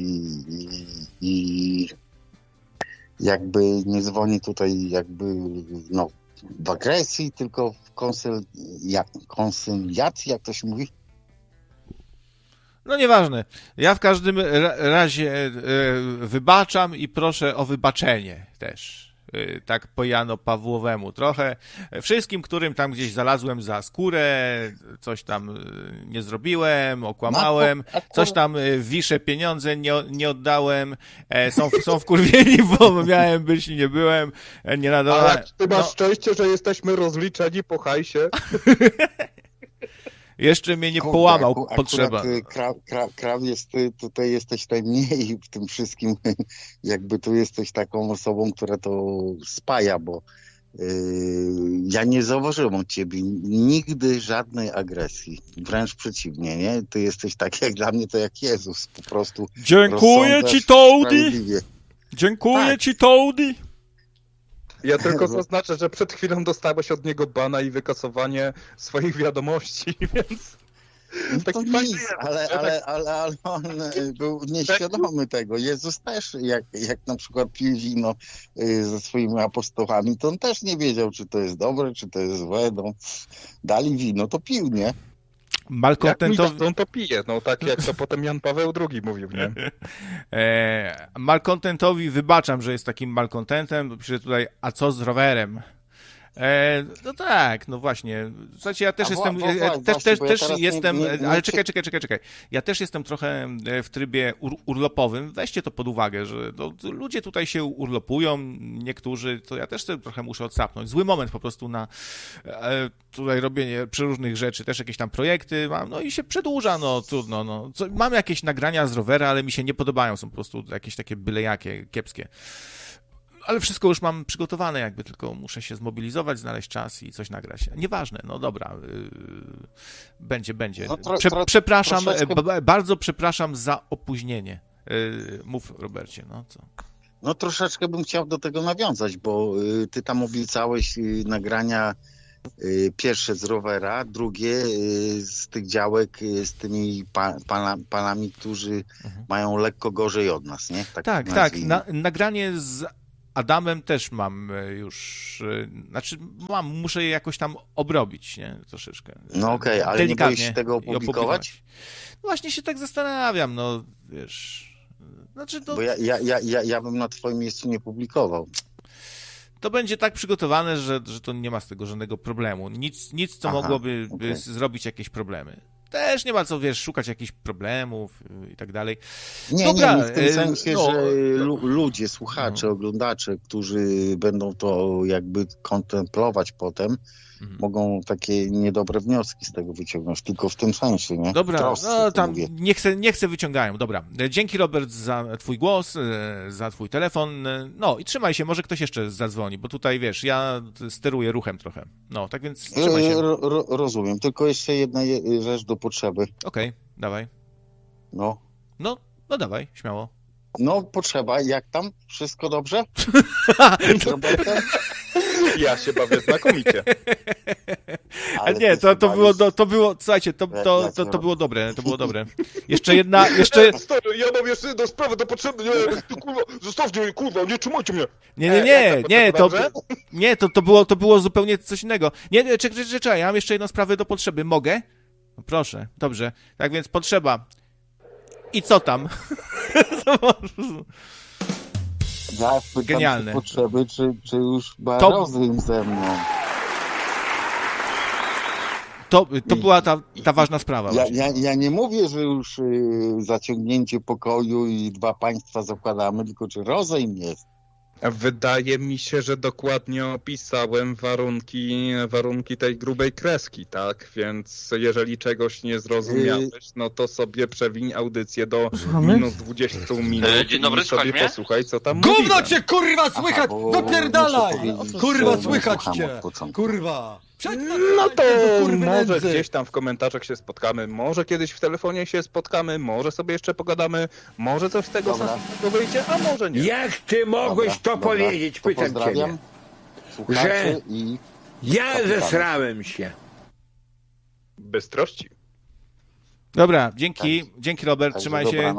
i jakby nie dzwoni tutaj w agresji, tylko w konsyliacji, jak to się mówi? No nieważne. Ja w każdym razie wybaczam i proszę o wybaczenie też. Tak po Jano Pawłowemu trochę. Wszystkim, którym tam gdzieś zalazłem za skórę, coś tam nie zrobiłem, okłamałem, coś tam wiszę pieniądze nie oddałem, są wkurwieni, bo miałem być i nie byłem, nie nadałem. Ale ty masz szczęście, że jesteśmy rozliczeni po hajsie. Jeszcze mnie nie połamał potrzeba. Kraw jest, tutaj jesteś najmniej w tym wszystkim, jakby tu jesteś taką osobą, która to spaja, bo ja nie zauważyłem od ciebie nigdy żadnej agresji. Wręcz przeciwnie, nie? Ty jesteś tak jak dla mnie, to jak Jezus, po prostu. Dziękuję ci, Toady! Dziękuję ci, Toady! Ja tylko zaznaczę, że przed chwilą dostałeś od niego bana i wykasowanie swoich wiadomości, więc... No to nic, ale on był nieświadomy tego. Jezus też, jak na przykład pił wino ze swoimi apostołami, to on też nie wiedział, czy to jest dobre, czy to jest złe. No, dali wino, to pił, nie? Malkontentowi... On to pije, no tak jak to potem Jan Paweł II mówił, nie? Malkontentowi wybaczam, że jest takim malkontentem, pisze tutaj, a co z rowerem? No tak, no właśnie. Słuchajcie, ja też jestem, ale czekaj. Ja też jestem trochę w trybie urlopowym. Weźcie to pod uwagę, że ludzie tutaj się urlopują, niektórzy, to ja też sobie trochę muszę odsapnąć. Zły moment po prostu na tutaj robienie przeróżnych rzeczy, też jakieś tam projekty mam, no i się przedłuża, no trudno, no. Mam jakieś nagrania z rowera, ale mi się nie podobają, są po prostu jakieś takie bylejakie, kiepskie. Ale wszystko już mam przygotowane, jakby tylko muszę się zmobilizować, znaleźć czas i coś nagrać. Nieważne, no dobra, będzie. Przepraszam, bardzo przepraszam za opóźnienie. Mów, Robercie, no co? No troszeczkę bym chciał do tego nawiązać, bo ty tam obiecałeś nagrania pierwsze z rowera, drugie z tych działek z tymi panami, którzy mają lekko gorzej od nas, nie? Tak. Nagranie z Adamem też mam już, muszę je jakoś tam obrobić, nie? Troszeczkę. No okej, ale nie boisz się tego opublikować? No właśnie się tak zastanawiam, no wiesz. Bo ja bym na twoim miejscu nie publikował. To będzie tak przygotowane, że to nie ma z tego żadnego problemu. Nic co mogłoby zrobić jakieś problemy. Też nie ma co, wiesz, szukać jakichś problemów i tak dalej. Nie, w tym sensie, że ludzie, słuchacze, oglądacze, którzy będą to jakby kontemplować potem, mogą takie niedobre wnioski z tego wyciągnąć, tylko w tym sensie, nie? Dobra, tam nie chcę wyciągają. Dobra, dzięki Robert za twój głos, za twój telefon, no i trzymaj się, może ktoś jeszcze zadzwoni, bo tutaj, wiesz, ja steruję ruchem trochę, no, tak więc trzymaj się. Rozumiem, tylko jeszcze jedna rzecz do potrzeby. Okej, dawaj. No, dawaj, śmiało. No, potrzeba, jak tam? Wszystko dobrze? Ja się bawię znakomicie. Ale nie, to było, słuchajcie, to było dobre, Jeszcze jedna. Stary, ja mam jeszcze jedną sprawę do potrzeby, kurwa, zostawcie mnie, kurwa, nie trzymajcie mnie. Nie, to było zupełnie coś innego. Nie, czekaj, ja mam jeszcze jedną sprawę do potrzeby, mogę? No proszę, dobrze, tak więc potrzeba. I co tam? Ja genialne. Potrzeby, czy już rozum ze mną? To była ta ważna sprawa. Ja nie mówię, że już zaciągnięcie pokoju i 2 państwa zakładamy, tylko czy rozejm jest. Wydaje mi się, że dokładnie opisałem warunki tej grubej kreski, tak? Więc jeżeli czegoś nie zrozumiałeś, no to sobie przewiń audycję do minus 20 minut. Dzień dobry, i sobie posłuchaj, co tam Gówno mówiłem. cię, kurwa, słychać! Wypierdalaj! Kurwa, słychać cię! Kurwa! No to może gdzieś tam w komentarzach się spotkamy, może kiedyś w telefonie się spotkamy, może sobie jeszcze pogadamy, może coś z tego sensownego wyjdzie, a może nie. Jak ty mogłeś to powiedzieć, pytam ciebie, że ja zesrałem się. Bystrości. Dobra, dzięki Robert, trzymaj się.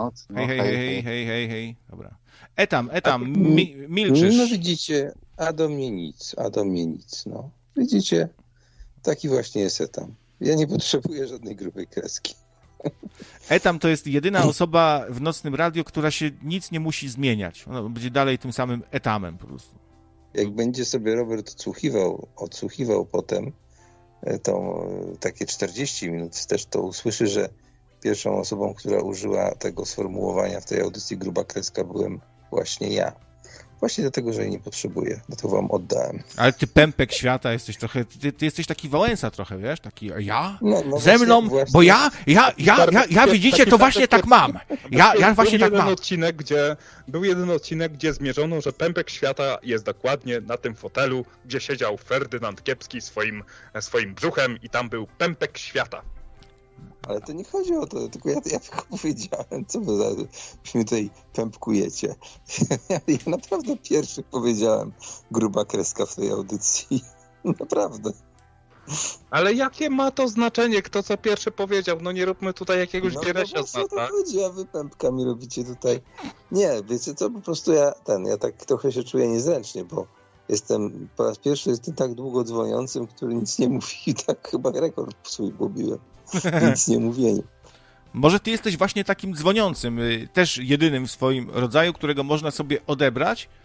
Hej. Dobra. Etam, milczysz. No widzicie, a do mnie nic, no. Widzicie? Taki właśnie jest Etam. Ja nie potrzebuję żadnej grubej kreski. Etam to jest jedyna osoba w Nocnym Radiu, która się nic nie musi zmieniać. Ona będzie dalej tym samym Etamem po prostu. Jak będzie sobie Robert odsłuchiwał potem to takie 40 minut też, to usłyszy, że pierwszą osobą, która użyła tego sformułowania w tej audycji gruba kreska byłem właśnie ja. Właśnie dlatego, że jej nie potrzebuję. Dlatego wam oddałem. Ale ty pępek świata jesteś trochę, ty jesteś taki Wałęsa trochę, wiesz? Taki, ja? No ze mną? właśnie. Bo ja widzicie, to właśnie tak mam. Ja właśnie tak mam. Był jeden odcinek, gdzie zmierzono, że pępek świata jest dokładnie na tym fotelu, gdzie siedział Ferdynand Kiepski swoim brzuchem i tam był pępek świata. Ale to nie chodzi o to, tylko ja tylko powiedziałem, co wy mnie tutaj pępkujecie. Ja naprawdę pierwszy powiedziałem gruba kreska w tej audycji. Naprawdę. Ale jakie ma to znaczenie, kto co pierwszy powiedział? No nie róbmy tutaj jakiegoś gieresia z nas, tak? A wy pępkami robicie tutaj. Nie, wiecie co, po prostu ja tak trochę się czuję niezręcznie, bo po raz pierwszy jestem tak długo dzwoniącym, który nic nie mówi i tak chyba rekord swój pobiłem. Nic nie mówieniu. Może ty jesteś właśnie takim dzwoniącym, też jedynym w swoim rodzaju, którego można sobie odebrać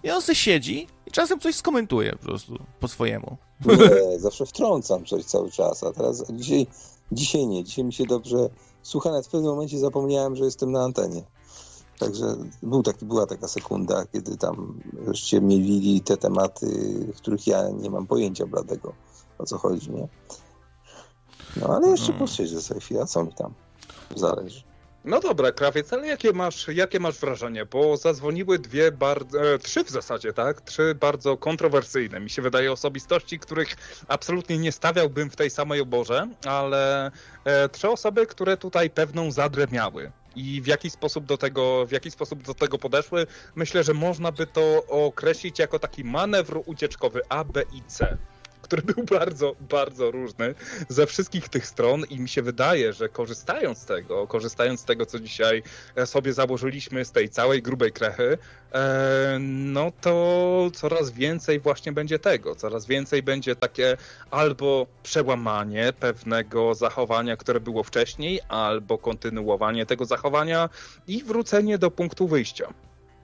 i on se siedzi i czasem coś skomentuje po prostu po swojemu. Nie, zawsze wtrącam coś cały czas, a teraz dzisiaj nie. Dzisiaj mi się dobrze słucha, nawet w pewnym momencie zapomniałem, że jestem na antenie. Także była taka sekunda, kiedy tam żeście mielili te tematy, w których ja nie mam pojęcia bladego, o co chodzi, nie? No ale jeszcze posiedzę sobie chwilę, co mi tam zależy. No dobra, Krawiec, ale jakie masz wrażenie? Bo zadzwoniły trzy w zasadzie, tak? 3 bardzo kontrowersyjne, mi się wydaje, osobistości, których absolutnie nie stawiałbym w tej samej oborze, ale 3 osoby, które tutaj pewną zadrę miały. I w jaki sposób do tego podeszły? Myślę, że można by to określić jako taki manewr ucieczkowy A, B i C, który był bardzo, bardzo różny ze wszystkich tych stron i mi się wydaje, że korzystając z tego, co dzisiaj sobie założyliśmy z tej całej grubej krechy, no to coraz więcej właśnie będzie tego, coraz więcej będzie takie albo przełamanie pewnego zachowania, które było wcześniej, albo kontynuowanie tego zachowania i wrócenie do punktu wyjścia.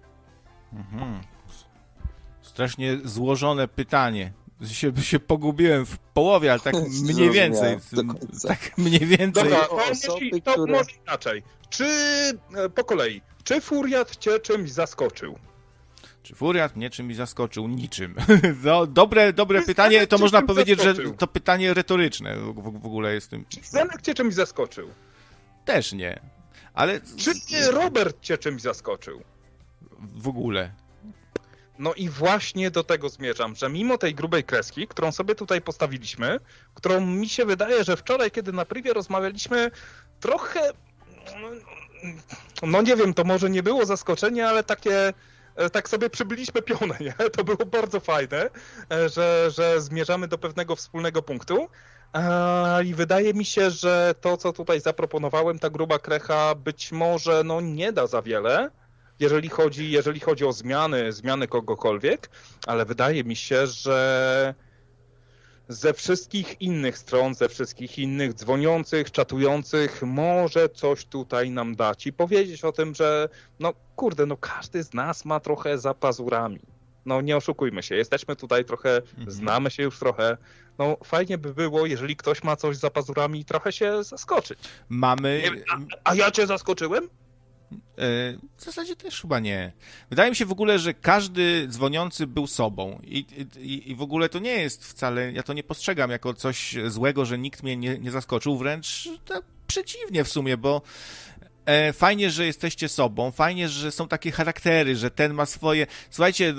Strasznie złożone pytanie. Się pogubiłem w połowie, ale tak mniej więcej. Tak mniej więcej. Dobra, to może inaczej. Po kolei, czy Furiat cię czymś zaskoczył? Czy Furiat mnie czymś zaskoczył? Niczym. No, dobre pytanie, to można powiedzieć, że to pytanie retoryczne w ogóle jest tym. Czy Zenek cię czymś zaskoczył? Też nie. Ale... Czy Robert cię czymś zaskoczył? W ogóle. No i właśnie do tego zmierzam, że mimo tej grubej kreski, którą sobie tutaj postawiliśmy, którą mi się wydaje, że wczoraj, kiedy na privie rozmawialiśmy, trochę, no nie wiem, to może nie było zaskoczenie, ale tak sobie przybyliśmy pionę, nie? To było bardzo fajne, że zmierzamy do pewnego wspólnego punktu. I wydaje mi się, że to, co tutaj zaproponowałem, ta gruba krecha być może nie da za wiele, jeżeli chodzi o zmiany kogokolwiek, ale wydaje mi się, że ze wszystkich innych stron, ze wszystkich innych dzwoniących, czatujących może coś tutaj nam dać i powiedzieć o tym, że każdy z nas ma trochę za pazurami. No nie oszukujmy się, jesteśmy tutaj trochę, znamy się już trochę. No fajnie by było, jeżeli ktoś ma coś za pazurami, trochę się zaskoczyć. A ja cię zaskoczyłem? W zasadzie też chyba nie. Wydaje mi się w ogóle, że każdy dzwoniący był sobą i w ogóle to nie jest wcale, ja to nie postrzegam jako coś złego, że nikt mnie nie zaskoczył, wręcz tak przeciwnie w sumie, bo fajnie, że jesteście sobą, fajnie, że są takie charaktery, że ten ma swoje... Słuchajcie,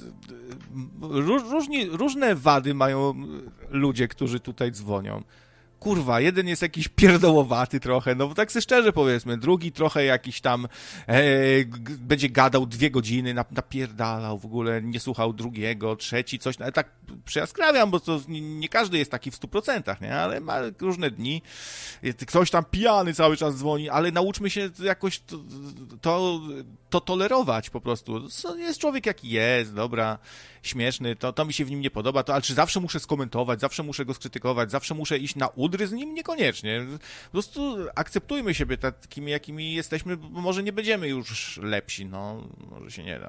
różne wady mają ludzie, którzy tutaj dzwonią. Kurwa, jeden jest jakiś pierdołowaty trochę, no bo tak sobie szczerze powiedzmy, drugi trochę jakiś tam będzie gadał 2 godziny, napierdalał w ogóle, nie słuchał drugiego, trzeci coś, ale tak przejaskrawiam, bo to nie każdy jest taki w 100%, nie, ale ma różne dni, ktoś tam pijany cały czas dzwoni, ale nauczmy się jakoś to tolerować po prostu. Jest człowiek jaki jest, dobra, śmieszny, to mi się w nim nie podoba, ale czy zawsze muszę skomentować, zawsze muszę go skrytykować, zawsze muszę iść na udry z nim? Niekoniecznie. Po prostu akceptujmy siebie takimi, jakimi jesteśmy, bo może nie będziemy już lepsi, może się nie da.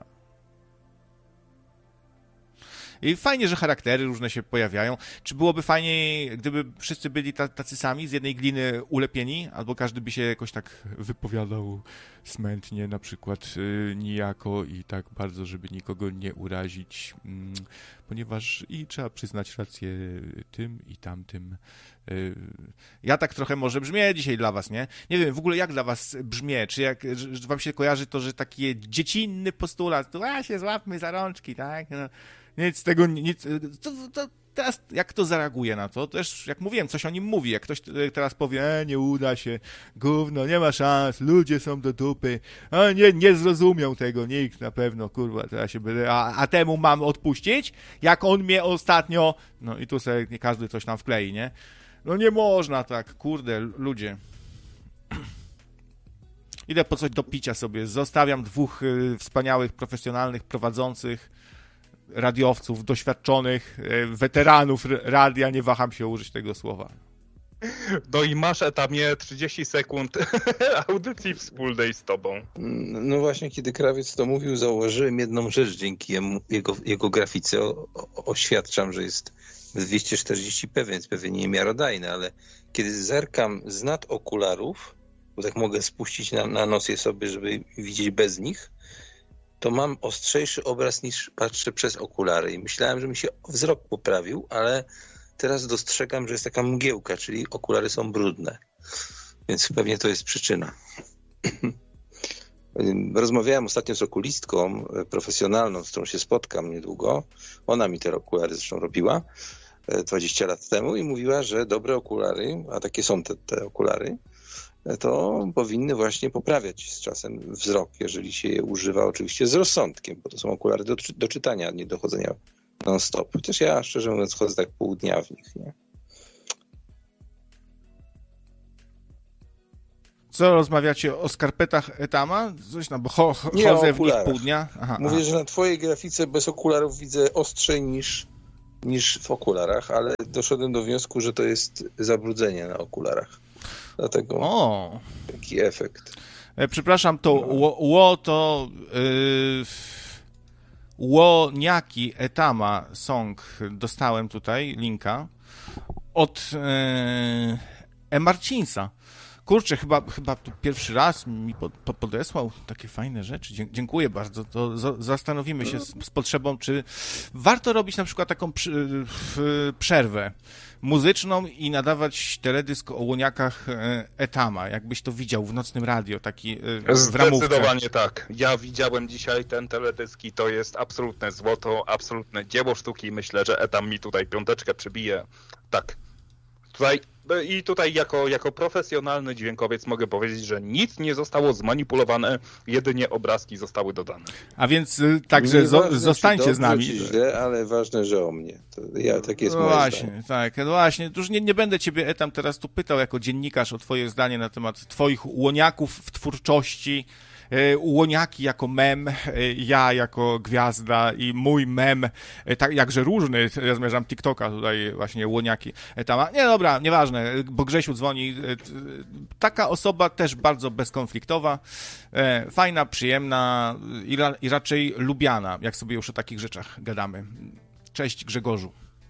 I fajnie, że charaktery różne się pojawiają. Czy byłoby fajniej, gdyby wszyscy byli tacy sami, z jednej gliny ulepieni, albo każdy by się jakoś tak wypowiadał smętnie, na przykład nijako i tak bardzo, żeby nikogo nie urazić, ponieważ i trzeba przyznać rację tym i tamtym. Ja tak trochę może brzmię dzisiaj dla was, nie? Nie wiem w ogóle jak dla was brzmię, czy że wam się kojarzy to, że taki dziecinny postulat, się złapmy za rączki, tak? Nic z tego, teraz jak kto zareaguje na to, też jak mówiłem, coś o nim mówi, jak ktoś teraz powie, nie uda się, gówno, nie ma szans, ludzie są do dupy, nie zrozumiał tego nikt na pewno, kurwa, teraz się będę, a temu mam odpuścić, jak on mnie ostatnio, i tu sobie nie każdy coś tam wklei, nie? Nie można tak, kurde, ludzie. Idę po coś do picia sobie, zostawiam 2 wspaniałych, profesjonalnych prowadzących, radiowców, doświadczonych, weteranów radia, nie waham się użyć tego słowa. No i masz etamie 30 sekund audycji wspólnej z tobą. No właśnie, kiedy Krawiec to mówił, zauważyłem jedną rzecz dzięki jego grafice. Oświadczam, że jest 240p, więc pewnie nie miarodajne, ale kiedy zerkam z nad okularów, bo tak mogę spuścić na nos je sobie, żeby widzieć bez nich, to mam ostrzejszy obraz niż patrzę przez okulary. I myślałem, że mi się wzrok poprawił, ale teraz dostrzegam, że jest taka mgiełka, czyli okulary są brudne. Więc pewnie to jest przyczyna. Rozmawiałem ostatnio z okulistką profesjonalną, z którą się spotkam niedługo. Ona mi te okulary zresztą robiła 20 lat temu i mówiła, że dobre okulary, a takie są te okulary, to powinny właśnie poprawiać z czasem wzrok, jeżeli się je używa oczywiście z rozsądkiem, bo to są okulary do czytania, a nie do chodzenia non-stop. Chociaż ja szczerze mówiąc chodzę tak pół dnia w nich, nie? Co, rozmawiacie o skarpetach Etama? Coś bo chodzę w nich pół dnia? Mówię, że na twojej grafice bez okularów widzę ostrzej niż w okularach, ale doszedłem do wniosku, że to jest zabrudzenie na okularach. Dlatego taki efekt. Przepraszam, to Łoniaki Etama Song dostałem tutaj, linka, od Marcinsa. Kurczę, chyba tu pierwszy raz mi podesłał takie fajne rzeczy. Dziękuję bardzo. To zastanowimy się z potrzebą, czy warto robić na przykład taką przerwę muzyczną i nadawać teledysk o łoniakach Etama, jakbyś to widział w nocnym radio, taki w ramówce. Zdecydowanie tak. Ja widziałem dzisiaj ten teledysk i to jest absolutne złoto, absolutne dzieło sztuki. Myślę, że Etam mi tutaj piąteczkę przybije. Tak. Tutaj jako profesjonalny dźwiękowiec mogę powiedzieć, że nic nie zostało zmanipulowane, jedynie obrazki zostały dodane. A więc także zostańcie z nami. Źle, ale ważne, że o mnie. Tak jest moje zdanie. Tak, właśnie. Już nie będę ciebie, Etam, teraz tu pytał jako dziennikarz o twoje zdanie na temat twoich łoniaków w twórczości. Łoniaki jako mem, ja jako gwiazda i mój mem, tak jakże różny, ja zmierzam TikToka tutaj właśnie łoniaki Etama. Nie, dobra, nieważne, bo Grzesiu dzwoni. Taka osoba też bardzo bezkonfliktowa, fajna, przyjemna i raczej lubiana, jak sobie już o takich rzeczach gadamy. Cześć, Grzegorzu.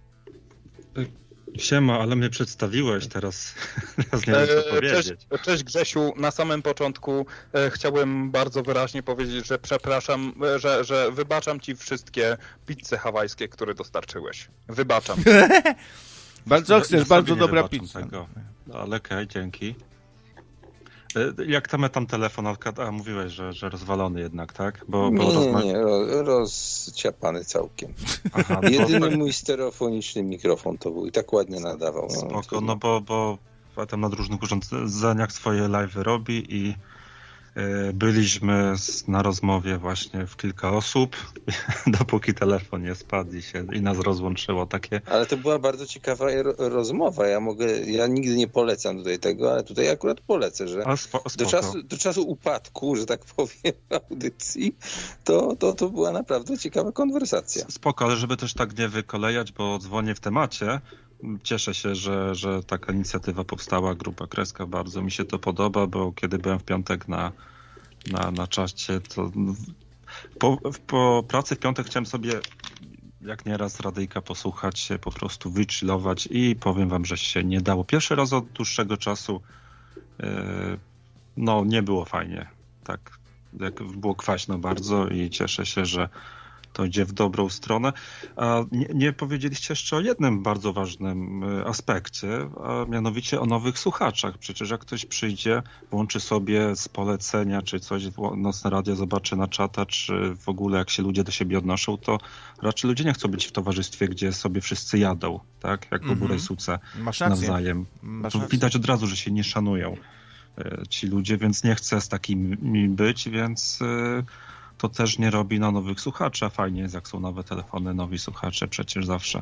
Siema, ale mnie przedstawiłeś teraz. Nie wiem, co powiedzieć. Cześć Grzesiu, na samym początku chciałem bardzo wyraźnie powiedzieć, że przepraszam, że wybaczam ci wszystkie pizze hawajskie, które dostarczyłeś. Wybaczam. Bardzo chcesz, bardzo dobra pizza. Tego. Ale okej, dzięki. Jak tam telefon, a mówiłeś, że rozwalony jednak, tak? Nie, rozciapany całkiem. Aha, jedyny mój stereofoniczny mikrofon to był i tak ładnie nadawał. Spoko, no bo tam na różnych urządzeniach swoje live robi i byliśmy na rozmowie właśnie w kilka osób, dopóki telefon nie spadł i nas rozłączyło takie. Ale to była bardzo ciekawa rozmowa. Ja nigdy nie polecam tutaj tego, ale tutaj akurat polecę, że do czasu upadku, że tak powiem, audycji, to była naprawdę ciekawa konwersacja. Spoko, ale żeby też tak nie wykolejać, bo dzwonię w temacie. Cieszę się, że taka inicjatywa powstała, Grupa Kreska, bardzo mi się to podoba, bo kiedy byłem w piątek na czacie, to po pracy w piątek chciałem sobie jak nieraz radyjka posłuchać się, po prostu wychillować i powiem wam, że się nie dało. Pierwszy raz od dłuższego czasu nie było fajnie, tak, jak było kwaśno bardzo i cieszę się, że to idzie w dobrą stronę. A nie powiedzieliście jeszcze o jednym bardzo ważnym aspekcie, a mianowicie o nowych słuchaczach. Przecież jak ktoś przyjdzie, włączy sobie z polecenia, czy coś nocne radio, zobaczy na czata, czy w ogóle jak się ludzie do siebie odnoszą, to raczej ludzie nie chcą być w towarzystwie, gdzie sobie wszyscy jadą, tak? Jak po Burej Suce nawzajem. To widać od razu, że się nie szanują ci ludzie, więc nie chcę z takimi być, więc to też nie robi na nowych słuchaczy, a fajnie jest, jak są nowe telefony, nowi słuchacze przecież zawsze.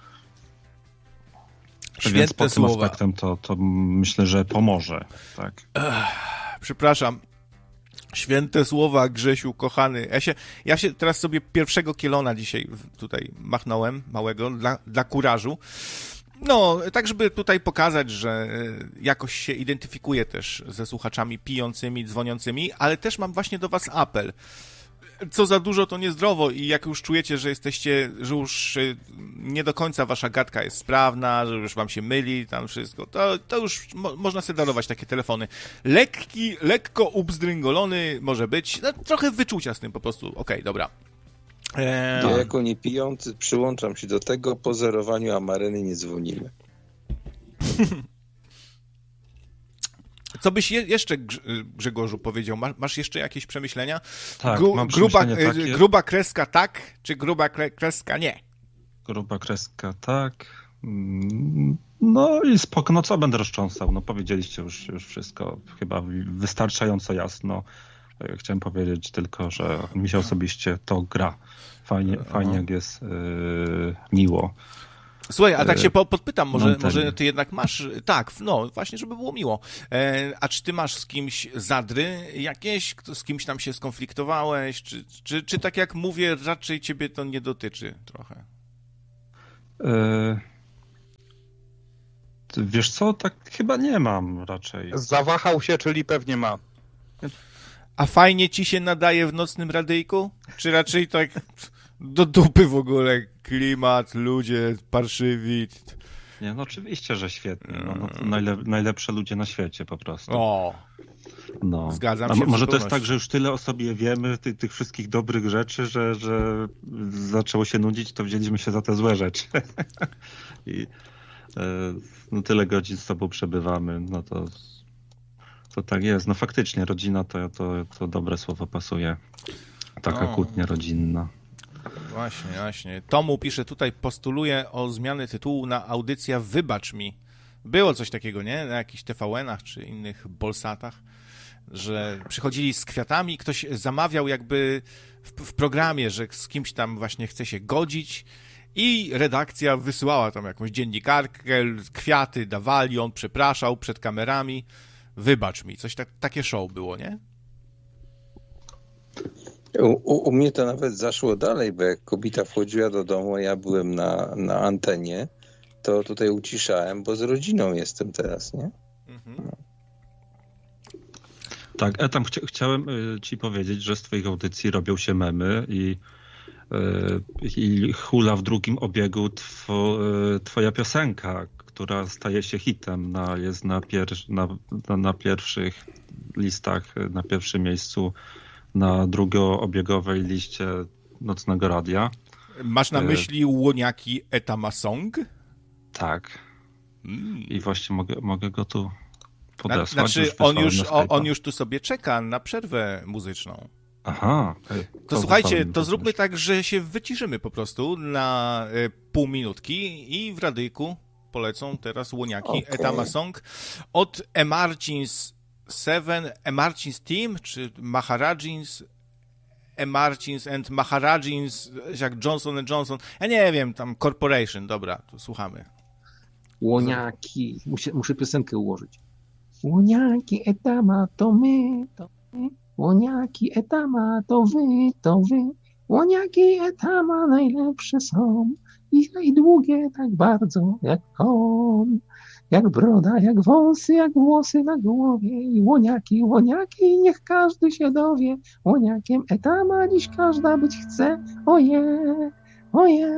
Więc pod tym aspektem to myślę, że pomoże. Tak. Przepraszam. Święte słowa, Grzesiu, kochany. Ja się teraz sobie pierwszego kielona dzisiaj tutaj machnąłem, małego, dla kurażu. No, tak żeby tutaj pokazać, że jakoś się identyfikuję też ze słuchaczami pijącymi, dzwoniącymi, ale też mam właśnie do was apel. Co za dużo, to niezdrowo i jak już czujecie, że że już nie do końca wasza gadka jest sprawna, że już wam się myli tam wszystko, to już można sobie darować takie telefony. Lekko ubzdryngolony może być, no, trochę wyczucia z tym po prostu. Okej, dobra. Ja jako niepijący przyłączam się do tego, po zerowaniu Amareny nie dzwonimy. Co byś jeszcze, Grzegorzu, powiedział? Masz jeszcze jakieś przemyślenia? Tak, mam gruba kreska tak, czy gruba kreska nie? Gruba kreska tak. No i spoko, no co będę roztrząsał? No powiedzieliście już wszystko, chyba wystarczająco jasno. Chciałem powiedzieć tylko, że mi się osobiście to gra. Fajnie jak jest miło. Słuchaj, a tak się podpytam, może ty jednak masz, tak, no właśnie, żeby było miło. A czy ty masz z kimś zadry jakieś, z kimś tam się skonfliktowałeś, czy tak jak mówię, raczej ciebie to nie dotyczy trochę? Wiesz co, tak chyba nie mam raczej. Zawahał się, czyli pewnie ma. A fajnie ci się nadaje w nocnym radyjku? Czy raczej tak do dupy w ogóle klimat, ludzie parszywi? Nie, no oczywiście, że świetnie. No, najlepsze ludzie na świecie po prostu. O, no. Zgadzam się. A może to jest tak, że już tyle o sobie wiemy, tych wszystkich dobrych rzeczy, że zaczęło się nudzić, to wzięliśmy się za te złe rzeczy. I no, tyle godzin z tobą przebywamy, no to tak jest. No faktycznie, rodzina to dobre słowo pasuje. Taka kłótnia rodzinna. Właśnie. Tomu pisze tutaj, postuluje o zmianę tytułu na audycja Wybacz mi. Było coś takiego, nie? Na jakichś TVN-ach czy innych Bolsatach, że przychodzili z kwiatami, ktoś zamawiał jakby w programie, że z kimś tam właśnie chce się godzić i redakcja wysyłała tam jakąś dziennikarkę, kwiaty dawali, on przepraszał przed kamerami. Wybacz mi. Coś takie show było, nie? U mnie to nawet zaszło dalej, bo jak kobieta wchodziła do domu, a ja byłem na antenie, to tutaj uciszałem, bo z rodziną jestem teraz, nie? No. Tak, tam chciałem ci powiedzieć, że z twoich audycji robią się memy i hula w drugim obiegu twoja piosenka, która staje się hitem, jest na pierwszych listach, na pierwszym miejscu na drugoobiegowej liście Nocnego Radia. Masz na myśli Łoniaki Etama Song? Tak. I właśnie mogę go tu podesłać. Znaczy on już tu sobie czeka na przerwę muzyczną. Aha. To słuchajcie, to zróbmy tak, że się wyciszymy po prostu na pół minutki i w radyjku polecą teraz Łoniaki Etama Song od Emargins 7, Emargins Team, czy Maharajins, Emargins and Maharajins, jak Johnson & Johnson, ja nie wiem, tam Corporation, dobra, to słuchamy. Łoniaki, muszę piosenkę ułożyć. Łoniaki Etama to my, Łoniaki Etama to wy, Łoniaki Etama najlepsze są i długie tak bardzo jak on. Jak broda, jak wąsy, jak włosy na głowie. I łoniaki, niech każdy się dowie. Łoniakiem Etama dziś każda być chce. Oje.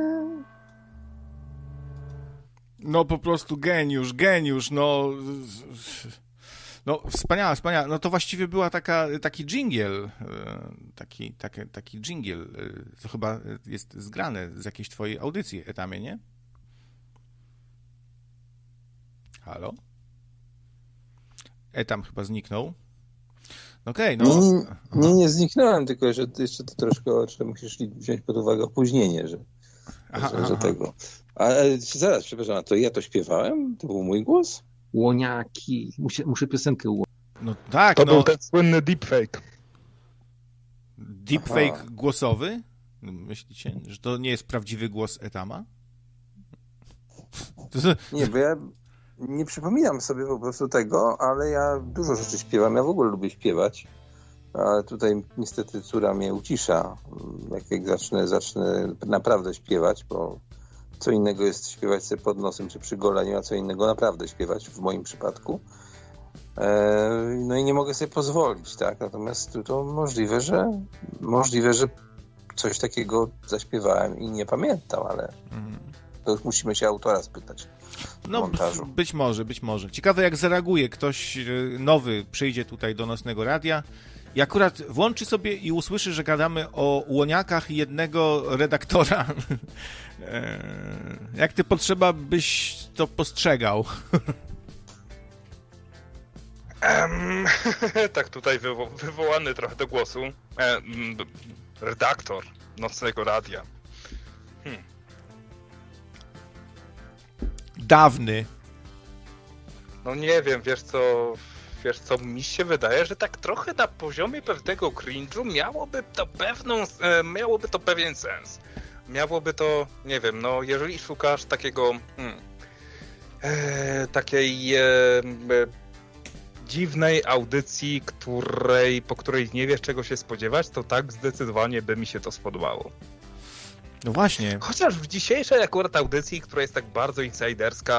No po prostu geniusz, no wspaniała. No to właściwie była taki dżingiel, taki dżingiel, to chyba jest zgrane z jakiejś twojej audycji, Etamie, nie? Halo? Etam chyba zniknął. Okej, no. Nie zniknąłem, tylko że jeszcze to troszkę musisz wziąć pod uwagę opóźnienie, że tego. Ale zaraz, przepraszam, a to ja to śpiewałem? To był mój głos? Łoniaki. Muszę piosenkę ułożyć. No tak, to był ten słynny deepfake. Deepfake głosowy? Myślicie, że to nie jest prawdziwy głos Etama? Nie, bo ja nie przypominam sobie po prostu tego, ale ja dużo rzeczy śpiewam. Ja w ogóle lubię śpiewać, ale tutaj niestety córa mnie ucisza, jak zacznę naprawdę śpiewać, bo Co innego jest śpiewać sobie pod nosem czy przy goleniu, a co innego naprawdę śpiewać w moim przypadku. No i nie mogę sobie pozwolić, tak? Natomiast to możliwe, że coś takiego zaśpiewałem i nie pamiętam, ale to musimy się autora spytać. No, być może. Ciekawe, jak zareaguje ktoś nowy, przyjdzie tutaj do Nocnego Radia i akurat włączy sobie i usłyszy, że gadamy o łoniakach jednego redaktora. Jak ty potrzeba byś to postrzegał? Tak tutaj wywołany trochę do głosu. Redaktor Nocnego Radia. Dawny. No nie wiem, wiesz co, mi się wydaje, że tak trochę na poziomie pewnego cringe'u miałoby to pewien sens. Miałoby to, nie wiem, no jeżeli szukasz takiego takiej dziwnej audycji, po której nie wiesz czego się spodziewać, to tak zdecydowanie by mi się to spodobało. No właśnie. Chociaż w dzisiejszej akurat audycji, która jest tak bardzo insiderska,